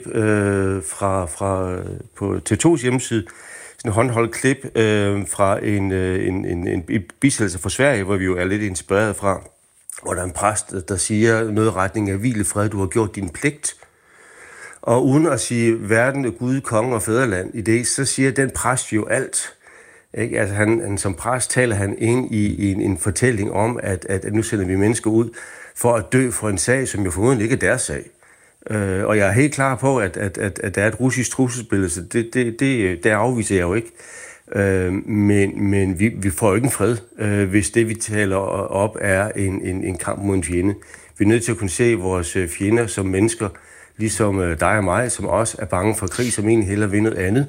på TV2's hjemmeside, sådan en håndholdt klip fra en bisættelse fra Sverige, hvor vi jo er lidt inspireret fra, hvor der er en præst, der siger noget i retning af hvile fred, du har gjort din pligt. Og uden at sige verden, Gud, konge og fædreland i det, så siger den præst jo alt. Ikke? Altså han som præst taler han ind i en fortælling om, at nu sender vi mennesker ud for at dø for en sag, som jo formodentlig ikke er deres sag. Og jeg er helt klar på, at der er et russisk trusselsbillede, så det afviser jeg jo ikke. Men vi får jo ikke en fred, hvis det, vi taler op, er en kamp mod en fjende. Vi er nødt til at kunne se vores fjender som mennesker, ligesom dig og mig, som også er bange for krig, som egentlig hellere vil noget andet.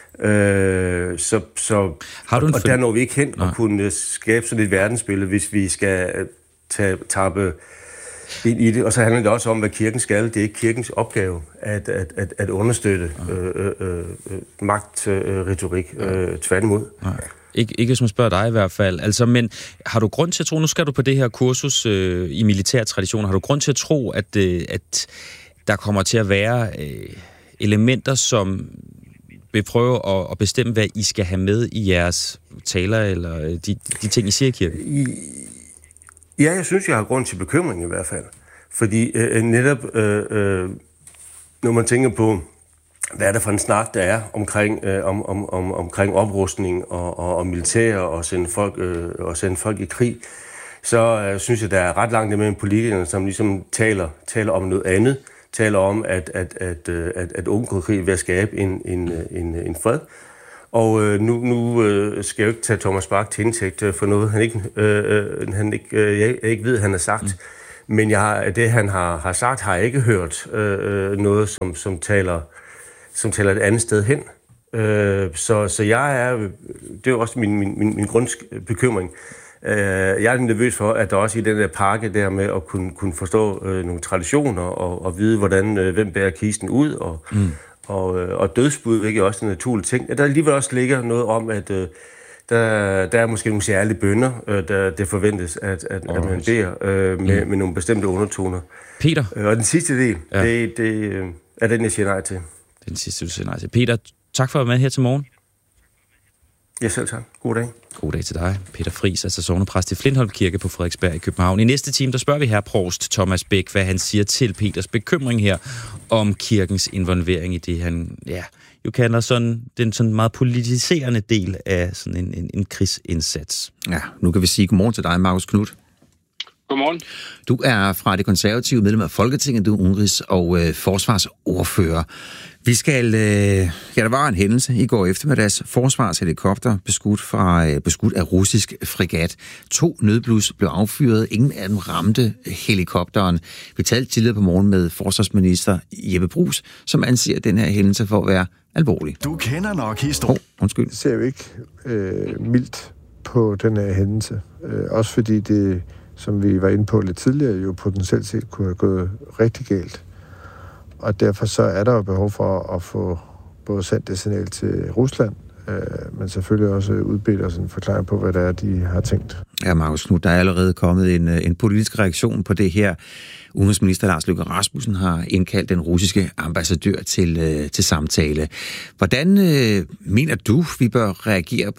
Og der når vi ikke hen og kunne skabe sådan et verdensbillede, hvis vi skal tappe ind i det. Og så handler det også om, hvad kirken skal. Det er ikke kirkens opgave at understøtte magtretorik tværtimod. Ikke hvis man spørger dig i hvert fald. Altså, men har du grund til at tro, nu skal du på det her kursus i militær tradition, har du grund til at tro, at der kommer til at være elementer, som vil prøve at bestemme, hvad I skal have med i jeres taler, eller de ting, I siger i kirken? Ja, jeg synes, jeg har grund til bekymring i hvert fald. Fordi netop, når man tænker på, hvad er det for en snak, der er omkring oprustning og militær og sende folk i krig, så synes jeg, der er ret langt imellem politikerne, som ligesom taler om noget andet. Taler om, at Ungkrig er ved at skabe en fred. Og nu skal jeg jo ikke tage Thomas Bach til indtægt for noget, jeg ikke ved, han har sagt. Men det, han har sagt, har jeg ikke hørt noget, som taler et andet sted hen. Så jeg er, det er jo også min grundbekymring. Jeg er nervøs for, at der også i den der pakke der med at kunne forstå nogle traditioner og vide, hvem bærer kisten ud, og dødsbud, ikke også en naturlig ting. At der alligevel også ligger noget om, at der er måske nogle særlige bønner, det forventes, at man beder med nogle bestemte undertoner. Peter? Og den sidste del, det er den, jeg siger nej til. Den sidste, du siger nej til. Peter, tak for at være med her til morgen. Ja, selv tak. God dag. God dag til dig. Peter Friis, altså sognepræst i Flintholm Kirke på Frederiksberg i København. I næste time, der spørger vi her provst Thomas Bæk, hvad han siger til Peters bekymring her om kirkens involvering i det, han jo kalder sådan den sådan meget politiserende del af sådan en krigsindsats. Ja, nu kan vi sige godmorgen til dig, Marcus Knudt. Godmorgen. Du er fra det konservative medlem af Folketinget, du er udenrigs- og forsvarsordfører. Vi skal, der var en hændelse i går eftermiddags. Forsvarshelikopter beskudt af russisk fregat. 2 nødblus blev affyret. Ingen af dem ramte helikopteren. Vi talte tidligere på morgen med forsvarsminister Jeppe Bruus, som anser den her hændelse for at være alvorlig. Du kender nok historien. Undskyld. Det ser jo ikke mildt på den her hændelse. Også fordi det, som vi var inde på lidt tidligere, jo potentielt set kunne have gået rigtig galt. Og derfor så er der jo behov for at få både sendt det signal til Rusland, men selvfølgelig også udbedt os en forklaring på, hvad det er, de har tænkt. Ja, Marcus Knudt, der er allerede kommet en politisk reaktion på det her. Udenrigsminister Lars Løkke Rasmussen har indkaldt den russiske ambassadør til samtale. Hvordan mener du, vi bør reagere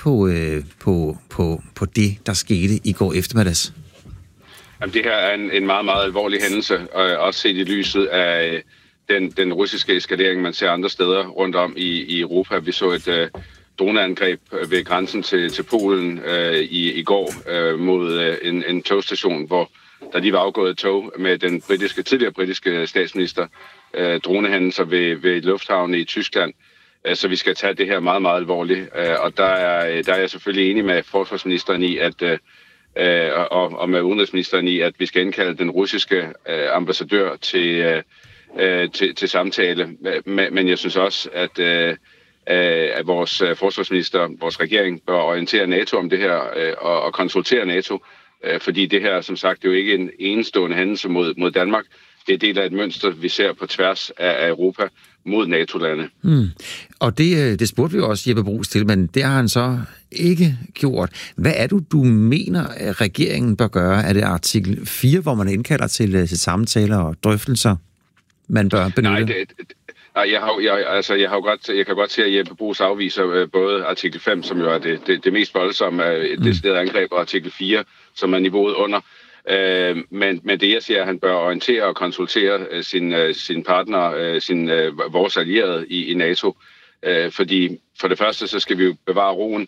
på det, der skete i går eftermiddags? Jamen, det her er en meget, meget alvorlig hændelse, og også set i lyset af den russiske eskalering, man ser andre steder rundt om i Europa. Vi så et droneangreb ved grænsen til Polen i går mod en togstation, hvor der lige var afgået et tog med den tidligere britiske statsminister. Dronehændelser ved lufthavnen i Tyskland. Så vi skal tage det her meget, meget alvorligt. Og der er jeg selvfølgelig enig med forsvarsministeren i, og med udenrigsministeren i, at vi skal indkalde den russiske ambassadør til samtale. Men jeg synes også, at vores forsvarsminister, vores regering, bør orientere NATO om det her og konsultere NATO. Fordi det her, som sagt, det er jo ikke en enestående hændelse mod Danmark. Det er del af et mønster, vi ser på tværs af Europa mod NATO-lande. Og det spurgte vi jo også Jeppe Bruus til, men det har han så ikke gjort. Hvad er du mener, at regeringen bør gøre? Er det artikel 4, hvor man indkalder til samtaler og drøftelser, man bør benytte? Jeg kan godt se, at Jeppe Bruus afviser både artikel 5, som jo er det mest voldsomme decideret angreb, og artikel 4, som er niveauet under. Men det, jeg siger, at han bør orientere og konsultere sin partner, vores allierede i NATO. Fordi for det første, så skal vi jo bevare roen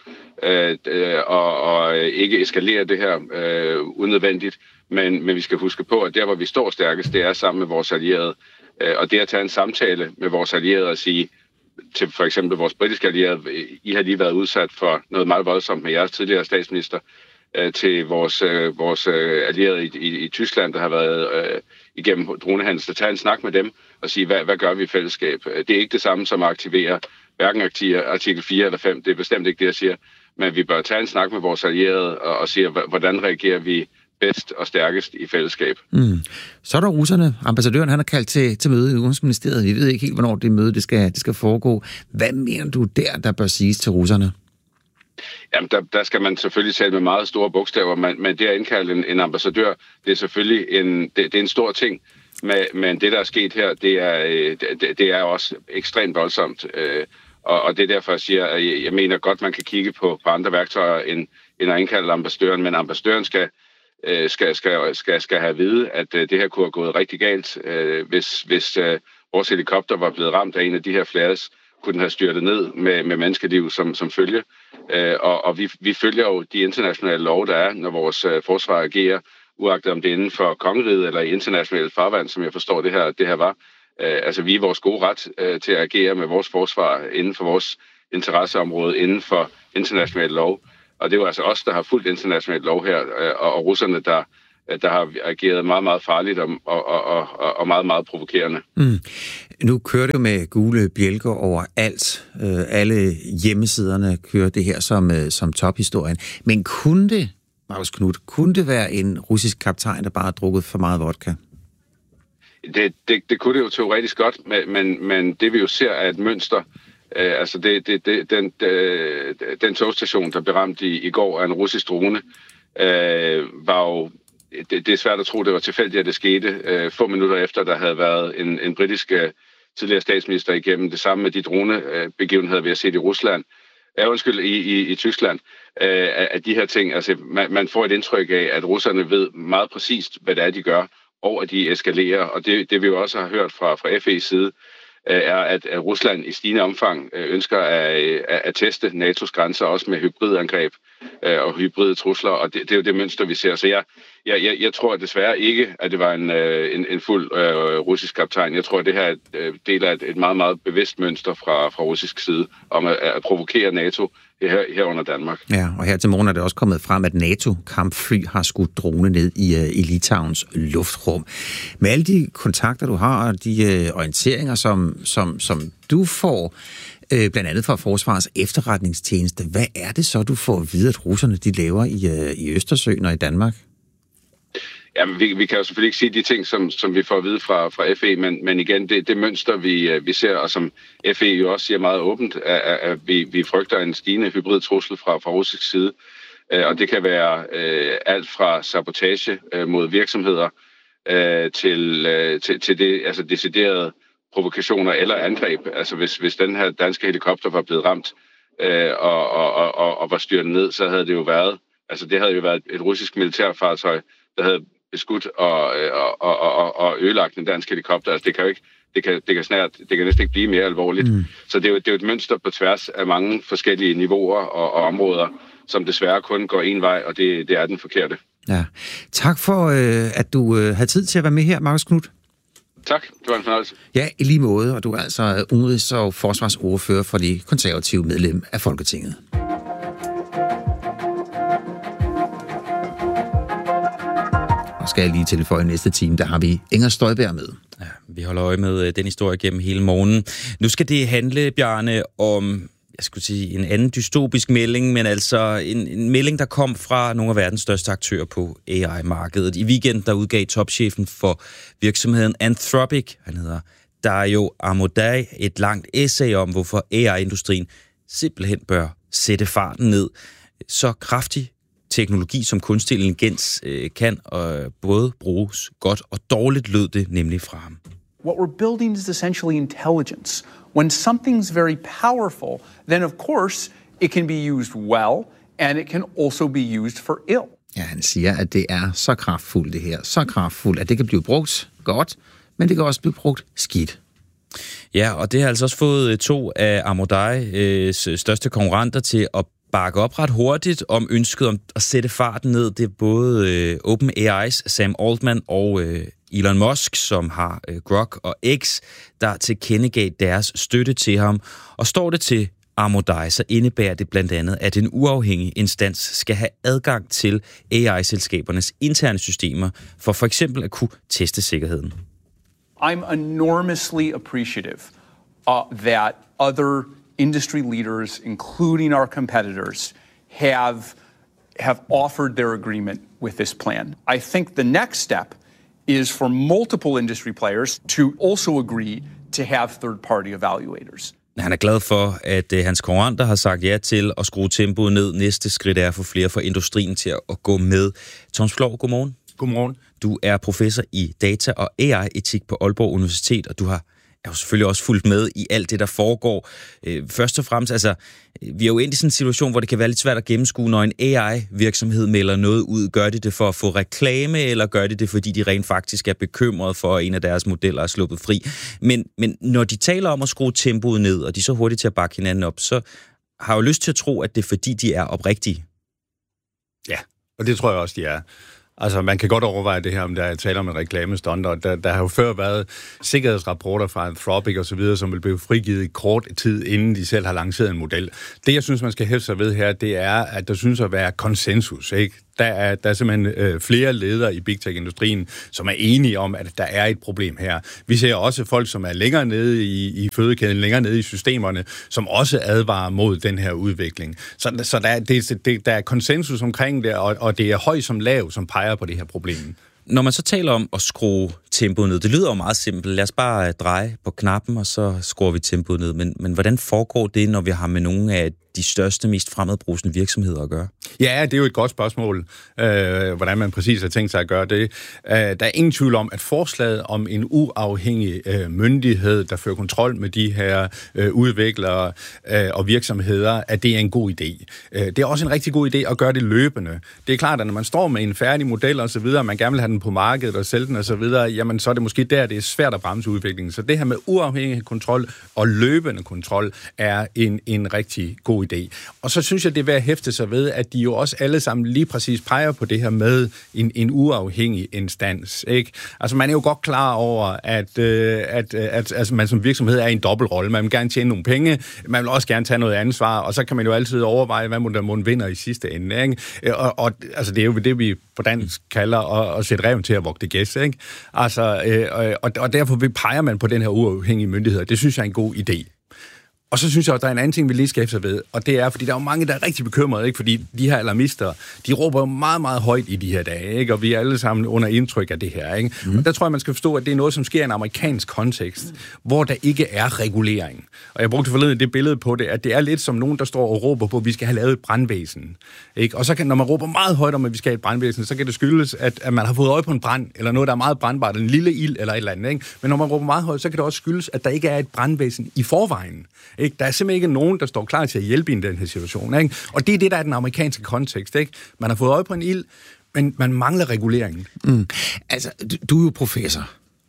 og ikke eskalere det her unødvendigt. Men vi skal huske på, at der, hvor vi står stærkest, det er sammen med vores allierede. Og det at tage en samtale med vores allierede og sige til for eksempel vores britiske allierede, I har lige været udsat for noget meget voldsomt med jeres tidligere statsminister, til vores allierede i Tyskland, der har været igennem dronehandel, så tage en snak med dem og sige, hvad gør vi i fællesskab? Det er ikke det samme som at aktivere hverken artikel 4 eller 5, det er bestemt ikke det, jeg siger, men vi bør tage en snak med vores allierede og sige, hvordan reagerer vi bedst og stærkest i fællesskab. Så er der russerne. Ambassadøren, han har kaldt til møde i Udenrigsministeriet. Vi ved ikke helt, hvornår det møde det skal foregå. Hvad mener du der bør siges til russerne? Jamen, der skal man selvfølgelig tale med meget store bogstaver, men det at indkalde en ambassadør, det er selvfølgelig det er en stor ting. Men det, der er sket her, det er også ekstremt voldsomt. Og det er derfor, jeg siger, at jeg mener godt, man kan kigge på andre værktøjer end at indkalde ambassadøren. Men ambassadøren skal have at vide, at det her kunne have gået rigtig galt. Hvis vores helikopter var blevet ramt af en af de her flares, kunne den have styrtet ned med menneskeliv som følge. Og vi følger jo de internationale love, der er, når vores forsvar agerer, uagtet om det er inden for kongeriget eller i internationalt farvand, som jeg forstår det her var. Altså vi er vores gode ret til at agere med vores forsvar inden for vores interesseområde, inden for international lov. Og det er jo altså os, der har fulgt international lov her, og russerne, der har ageret meget, meget farligt og meget, meget provokerende. Nu kører det jo med gule bjælker over alt. Alle hjemmesiderne kører det her som tophistorien. Men kunne det, Marcus Knuth, være en russisk kaptajn, der bare har drukket for meget vodka? Det kunne det jo teoretisk godt, men det vi jo ser er et mønster. Altså den togstation, der blev ramt i går af en russisk drone, var jo... Det er svært at tro, det var tilfældigt, at det skete. Få minutter efter, der havde været en britisk tidligere statsminister igennem det samme med de dronebegivenheder, vi har set i Rusland. I Tyskland. At de her ting, altså man får et indtryk af, at russerne ved meget præcist, hvad det er, de gør, og at de eskalerer. Og det vi jo også har hørt fra FE's side, er, at Rusland i stigende omfang ønsker at teste NATO's grænser, også med hybridangreb og hybride trusler, og det er jo det mønster, vi ser. Så jeg tror desværre ikke, at det var en fuld russisk kaptajn. Jeg tror, at det her del af et meget, meget bevidst mønster fra russisk side om at provokere NATO her under Danmark. Ja, og her til morgen er det også kommet frem, at NATO-kampfly har skudt drone ned i Litauens luftrum. Med alle de kontakter, du har, og de orienteringer, som du får, blandt andet fra Forsvarets efterretningstjeneste, hvad er det så, du får at vide, at russerne de laver i Østersøen og i Danmark? Jamen, vi kan jo selvfølgelig ikke sige de ting, som vi får at vide fra FE, men igen, det mønster, vi ser, og som FE jo også siger meget åbent, at vi frygter en stigende hybrid trussel fra russisk side. Og det kan være alt fra sabotage mod virksomheder til det, altså deciderede provokationer eller angreb. Altså hvis den her danske helikopter var blevet ramt og var styrtet ned, så havde det jo været, altså det havde jo været et russisk militærfartøj, der havde beskudt og ødelagt en dansk helikopter. Altså det kan næsten ikke blive mere alvorligt. Så det er jo et mønster på tværs af mange forskellige niveauer og områder, som desværre kun går en vej, og det er den forkerte. Ja. Tak for, at du havde tid til at være med her, Marcus Knuth. Tak, det var en fornøjelse. Ja, i lige måde, og du er altså udenrigs- og forsvarsordfører for de konservative medlem af Folketinget. Og skal jeg lige tilføje næste time, der har vi Inger Støjberg med. Ja, vi holder øje med den historie gennem hele morgenen. Nu skal det handle, Bjarne, om jeg skulle sige en anden dystopisk melding, men altså en melding, der kom fra nogle af verdens største aktører på AI-markedet. I weekenden, der udgav topchefen for virksomheden Anthropic, han hedder Dario Amodei, et langt essay om, hvorfor AI-industrien simpelthen bør sætte farten ned. Så kraftig teknologi som kunstig intelligens kan både bruges godt og dårligt, lød det nemlig fra ham. What we're building is essentially intelligence. When something's very powerful, then of course it can be used well, and it can also be used for ill. Ja, han siger, at det er så kraftfuldt det her, så kraftfuldt, at det kan blive brugt godt, men det kan også blive brugt skidt. Ja, og det har altså også fået to af Amodeis største konkurrenter til at bakke op ret hurtigt om ønsket om at sætte farten ned. Det er både OpenAI's Sam Altman og Elon Musk, som har Grok og X, der tilkendegav deres støtte til ham. Og står det til Amodei, så indebærer det blandt andet, at en uafhængig instans skal have adgang til AI-selskabernes interne systemer, for eksempel at kunne teste sikkerheden. I'm enormously appreciative that other industry leaders, including our competitors, have offered their agreement with this plan. I think the next step is for multiple industry players to also agree to have third-party evaluators. Han er glad for, at hans konkurrenter har sagt ja til at skrue tempoet ned. Næste skridt er at få flere fra industrien til at gå med. Thomas Flov, godmorgen. Godmorgen. Du er professor i data- og AI-etik på Aalborg Universitet, og du har jo selvfølgelig også fulgt med i alt det, der foregår. Først og fremmest, altså, vi er jo endt i sådan en situation, hvor det kan være lidt svært at gennemskue, når en AI-virksomhed melder noget ud. Gør de det for at få reklame, eller gør de det, fordi de rent faktisk er bekymrede for, at en af deres modeller er sluppet fri? Men når de taler om at skrue tempoet ned, og de er så hurtigt til at bakke hinanden op, så har jeg jo lyst til at tro, at det er fordi, de er oprigtige. Ja, og det tror jeg også, de er. Altså, man kan godt overveje det her, om der er tale om en reklamestunt, og der har jo før været sikkerhedsrapporter fra Anthropic og så videre, som vil blive frigivet i kort tid, inden de selv har lanceret en model. Det, jeg synes, man skal hæfte sig ved her, det er, at der synes at være konsensus, ikke? Der er simpelthen flere ledere i Big Tech-industrien, som er enige om, at der er et problem her. Vi ser også folk, som er længere nede i fødekæden, længere nede i systemerne, som også advarer mod den her udvikling. Så der er konsensus omkring det, og det er høj som lav, som peger på det her problem. Når man så taler om at skrue tempoet ned, det lyder jo meget simpelt. Lad os bare dreje på knappen, og så skruer vi tempoet ned. Men hvordan foregår det, når vi har med nogle af de største, mest fremadbrusende virksomheder at gøre? Ja, det er jo et godt spørgsmål, hvordan man præcis har tænkt sig at gøre det. Der er ingen tvivl om, at forslaget om en uafhængig myndighed, der fører kontrol med de her udviklere og virksomheder, at det er en god idé. Det er også en rigtig god idé at gøre det løbende. Det er klart, at når man står med en færdig model og så videre, man gerne vil have den på markedet og sælge den og så videre, jamen så er det måske der, det er svært at bremse udviklingen. Så det her med uafhængig kontrol og løbende kontrol er en rigtig god idé. Og så synes jeg, det er værd at hæfte sig ved, at de jo også alle sammen lige præcis peger på det her med en uafhængig instans, ikke? Altså man er jo godt klar over, at man som virksomhed er i en dobbeltrolle. Man vil gerne tjene nogle penge, man vil også gerne tage noget ansvar, og så kan man jo altid overveje, hvad man vinder i sidste ende, ikke? Og altså det er jo det, vi på dansk kalder at sætte reven til at vogte gæs, ikke? Altså, og derfor peger man på den her uafhængige myndighed. Det synes jeg er en god idé. Og så synes jeg, at der er en anden ting, vi lige skal hæfte sig ved, og det er, fordi der er jo mange, der er rigtig bekymrede, ikke? Fordi de her alarmister, de råber jo meget, meget højt i de her dage, ikke? Og vi er alle sammen under indtryk af det her, ikke? Og der tror jeg, man skal forstå, at det er noget, som sker i en amerikansk kontekst, hvor der ikke er regulering. Og jeg brugte forleden det billede på det, at det er lidt som nogen, der står og råber på, at vi skal have lavet et brandvæsen, ikke? Og så kan, når man råber meget højt om, at vi skal have et brandvæsen, så kan det skyldes, at man har fået øje på en brand, eller noget, der er meget brandbart, en lille ild eller et eller andet, ikke? Men når man råber meget højt, så kan det også skyldes, at der ikke er et brandvæsen i forvejen, ikke? Der er simpelthen ikke nogen, der står klar til at hjælpe i den her situation, ikke? Og det er det, der er den amerikanske kontekst, ikke? Man har fået øje på en ild, men man mangler reguleringen. Altså, du er jo professor,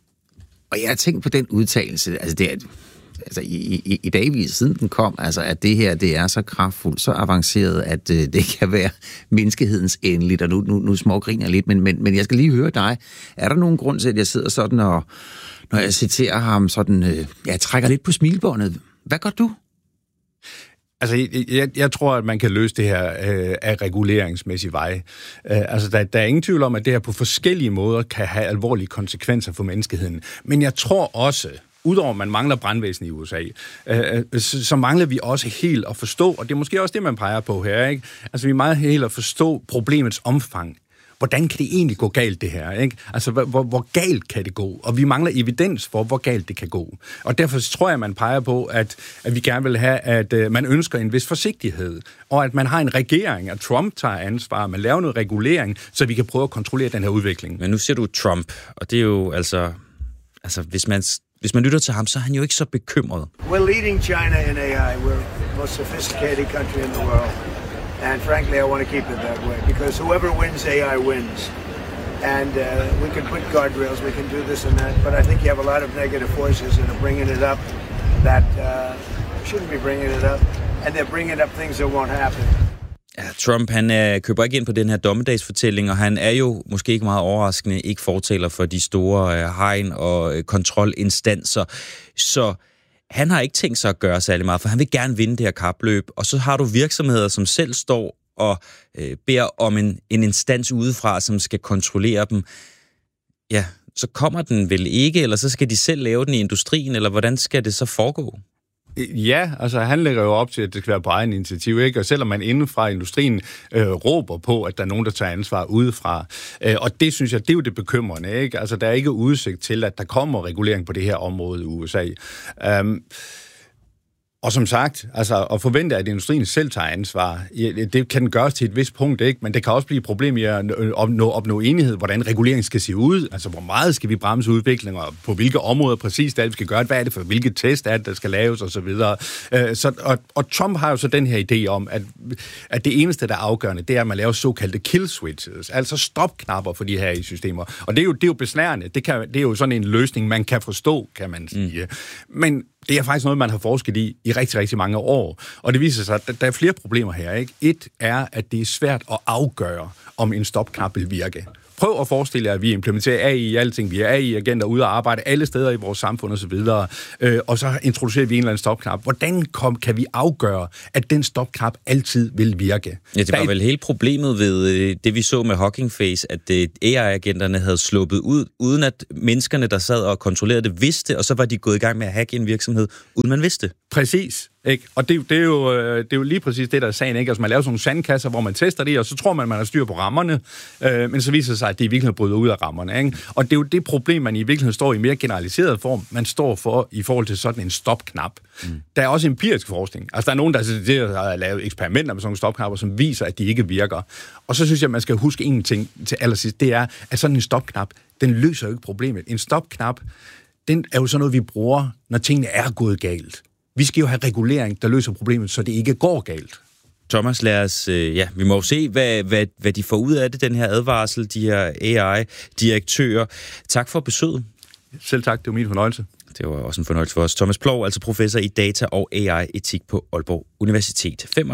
og jeg har tænkt på den udtalelse, altså det er, altså i dagvis siden den kom, altså at det her, det er så kraftfuldt, så avanceret, at det kan være menneskehedens endeligt, og nu smågriner lidt, men jeg skal lige høre dig. Er der nogen grund til, at jeg sidder sådan, og når jeg citerer ham sådan, jeg trækker lidt på smilebåndet? Hvad gør du? Altså, jeg tror, at man kan løse det her af reguleringsmæssig vej. Altså, der er ingen tvivl om, at det her på forskellige måder kan have alvorlige konsekvenser for menneskeheden. Men jeg tror også, udover at man mangler brandvæsen i USA, så mangler vi også helt at forstå, og det er måske også det, man peger på her, ikke? Altså, vi er meget helt at forstå problemets omfang. Hvordan kan det egentlig gå galt, det her, ikke? Altså, hvor galt kan det gå? Og vi mangler evidens for, hvor galt det kan gå. Og derfor tror jeg, man peger på, at vi gerne vil have, at man ønsker en vis forsigtighed, og at man har en regering, at Trump tager ansvar, man laver noget regulering, så vi kan prøve at kontrollere den her udvikling. Men nu siger du Trump, og det er jo altså hvis man lytter til ham, så er han jo ikke så bekymret. We're leading China in AI. We're the most sophisticated country in the world. And frankly, I want to keep it that way, because whoever wins AI wins. And we can put guardrails, we can do this and that, but I think you have a lot of negative forces that are bringing it up that shouldn't be bringing it up, and they're bringing up things that won't happen. Ja, Trump, han køber ikke ind på den her dommedagsfortælling, og han er jo måske ikke meget overraskende ikke fortaler for de store hegn og kontrolinstanser. Så han har ikke tænkt sig at gøre særlig meget, for han vil gerne vinde det her kapløb. Og så har du virksomheder, som selv står og beder om en instans udefra, som skal kontrollere dem. Ja, så kommer den vel ikke, eller så skal de selv lave den i industrien, eller hvordan skal det så foregå? Ja, altså han lægger jo op til, at det skal være på egen initiativ, ikke? Og selvom man inden fra industrien råber på, at der er nogen, der tager ansvar udefra. Og det synes jeg, det er jo det bekymrende, ikke? Altså der er ikke udsigt til, at der kommer regulering på det her område i USA. Og som sagt, altså at forvente, at industrien selv tager ansvar, det kan den gøres til et vist punkt, ikke? Men det kan også blive et problem i at opnå enighed, hvordan reguleringen skal se ud. Altså, hvor meget skal vi bremse udviklingen, og på hvilke områder præcis det vi skal gøre, hvad er det for, hvilke test er det, der skal laves, og så videre. Og Trump har jo så den her idé om, at det eneste, der er afgørende, det er, at man laver såkaldte kill switches, altså stopknapper for de her systemer. Og det er jo besnærende. Det er jo sådan en løsning, man kan forstå, kan man sige. Men det er faktisk noget, man har forsket i rigtig, rigtig mange år. Og det viser sig, at der er flere problemer her, ikke? Et er, at det er svært at afgøre, om en stopknap vil virke. Prøv at forestille jer, at vi implementerer AI i alting. Vi er AI-agenter ude og arbejde alle steder i vores samfund osv. Og så introducerer vi en eller anden stopknap. Hvordan kan vi afgøre, at den stopknap altid vil virke? Ja, det var vel hele problemet ved det, vi så med Hugging Face, at AI-agenterne havde sluppet ud, uden at menneskerne, der sad og kontrollerede det, vidste, og så var de gået i gang med at hacke en virksomhed, uden man vidste. Præcis. Ikke? Og det er jo lige præcis det, der er sagen, ikke? Altså, man laver sådan nogle sandkasser, hvor man tester det, og så tror man har styr på rammerne, men så viser det sig, at det i virkeligheden bryder ud af rammerne. Ikke? Og det er jo det problem, man i virkeligheden står i mere generaliseret form, man står for i forhold til sådan en stopknap. Der er også empirisk forskning. Altså, der er nogen, der har lavet eksperimenter med sådan nogle stopknapper, som viser, at de ikke virker. Og så synes jeg, at man skal huske en ting til allersidst, det er, at sådan en stopknap, den løser jo ikke problemet. En stopknap, den er jo sådan noget, vi bruger, når tingene er gået galt. Vi skal jo have regulering, der løser problemet, så det ikke går galt. Thomas, lad os, vi må jo se, hvad de får ud af det, den her advarsel, de her AI-direktører. Tak for besøget. Selv tak, det var min fornøjelse. Det var også en fornøjelse for os. Thomas Ploug, altså professor i data og AI-etik på Aalborg Universitet. 7.55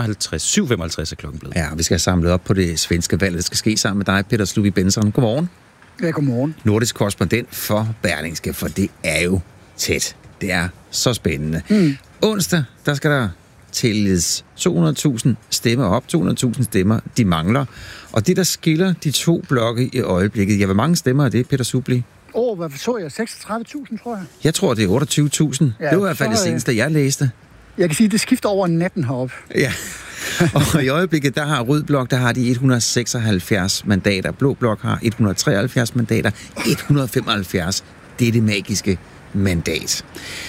er klokken blevet. Ja, vi skal have samlet op på det svenske valg. Det skal ske sammen med dig, Peter Slugi Benson. Godmorgen. Ja, godmorgen. Nordisk korrespondent for Berlingske, for det er jo tæt. Det er så spændende. Onsdag, der skal der tælles 200.000 stemmer op. 200.000 stemmer, de mangler. Og det, der skiller de to blokke i øjeblikket, hvor mange stemmer er det, Peter Subli? Hvad så jeg? 36.000, tror jeg. Jeg tror, det er 28.000. Ja, det var i hvert fald det seneste, jeg læste. Jeg kan sige, det skifter over natten heroppe. Ja, og i øjeblikket, der har Rød Blok, der har de 176 mandater. Blå Blok har 173 mandater. 175, det er det magiske mandat.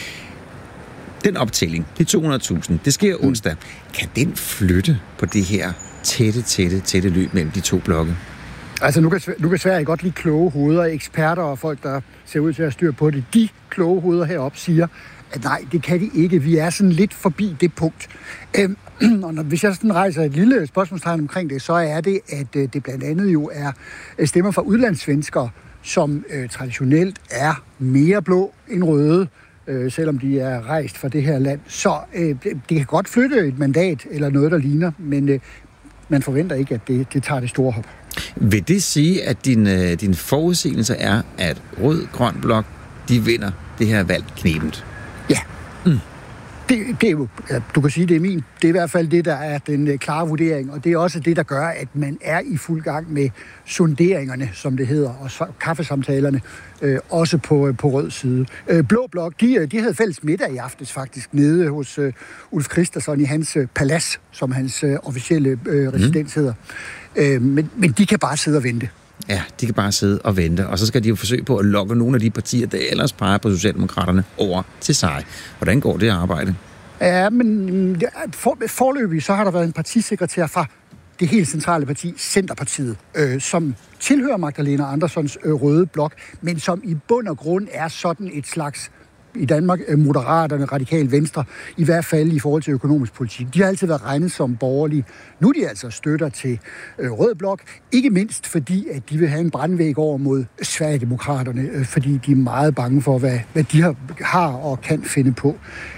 Den optælling, de 200.000, det sker onsdag. Kan den flytte på det her tætte løb mellem de to blokke? Altså, nu kan Sverige godt lide kloge hoveder, eksperter og folk, der ser ud til at styre på det. De kloge hoveder heroppe siger, at nej, det kan de ikke. Vi er sådan lidt forbi det punkt. Og hvis jeg sådan rejser et lille spørgsmålstegn omkring det, så er det, at det blandt andet jo er stemmer fra udlandssvenskere, som traditionelt er mere blå end røde, selvom de er rejst fra det her land. Så det kan godt flytte et mandat eller noget, der ligner, men man forventer ikke, at det tager det store hop. Vil det sige, at din forudsigelse er, at Rød-Grøn Blok, de vinder det her valg knebent? Ja. Det er jo, du kan sige, det er min. Det er i hvert fald det, der er den klare vurdering, og det er også det, der gør, at man er i fuld gang med sonderingerne, som det hedder, og kaffesamtalerne, også på rød side. Blå Blok, de havde fælles middag i aftes faktisk, nede hos Ulf Kristersson i hans palads, som hans officielle residens hedder. Men de kan bare sidde og vente. Ja, de kan bare sidde og vente, og så skal de jo forsøge på at lokke nogle af de partier, der ellers peger på Socialdemokraterne, over til sig. Hvordan går det arbejde? Ja, men forløbig så har der været en partisekretær fra det helt centrale parti, Centerpartiet, som tilhører Magdalena Anderssons Røde Blok, men som i bund og grund er sådan et slags, i Danmark, Moderaterne, Radikal Venstre, i hvert fald i forhold til økonomisk politik. De har altid været regnet som borgerlige. Nu er de altså støtter til Rød Blok, ikke mindst fordi, at de vil have en brandvæg over mod Sverigedemokraterne, fordi de er meget bange for, hvad de har og kan finde på.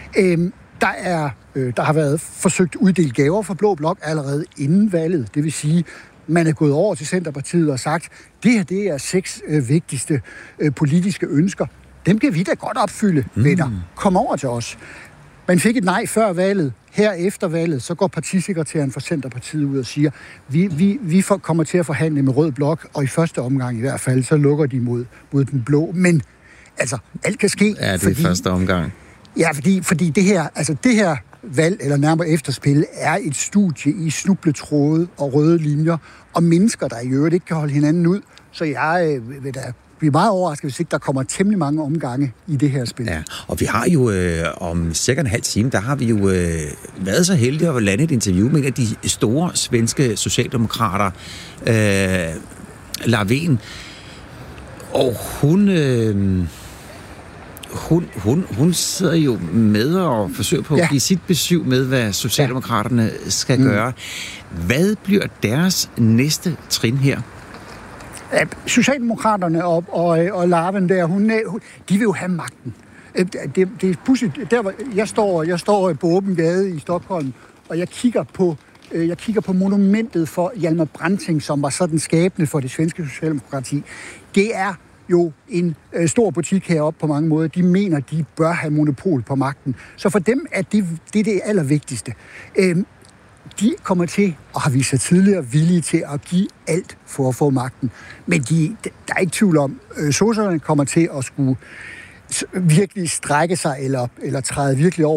Der har været forsøgt uddelt gaver for Blå Blok allerede inden valget. Det vil sige, man er gået over til Centerpartiet og sagt, det her det er 6 vigtigste politiske ønsker. Dem kan vi da godt opfylde, venner. Kom over til os. Man fik et nej før valget. Her efter valget, så går partisekretæren for Centerpartiet ud og siger, vi kommer til at forhandle med Rød Blok, og i første omgang i hvert fald, så lukker de mod den blå. Men altså, alt kan ske. Ja, det er første omgang. Ja, fordi det her valg, eller nærmere efterspil, er et studie i snubletråde og røde linjer, og mennesker, der i øvrigt ikke kan holde hinanden ud. Så jeg vil da blive meget overrasket, hvis ikke der kommer temmelig mange omgange i det her spil. Ja, og vi har jo om cirka en halv time, der har vi jo været så heldige at lande et interview med en af de store svenske socialdemokrater, Löfven. Og hun sidder jo med og forsøger på at give sit besøg med, hvad Socialdemokraterne skal gøre. Hvad bliver deres næste trin her? Socialdemokraterne og Löfven der, de vil jo have magten. Det er pudsigt. Jeg står på åben gade i Stockholm, og jeg kigger på monumentet for Hjalmar Branting, som var sådan skabende for det svenske socialdemokrati. Det er jo en stor butik heroppe på mange måder. De mener, de bør have monopol på magten. Så for dem er det allervigtigste. De kommer til, og har vist sig tidligere, villige til at give alt for at få magten. Men der er ikke tvivl om, sosserne kommer til at skulle virkelig strække sig eller træde virkelig over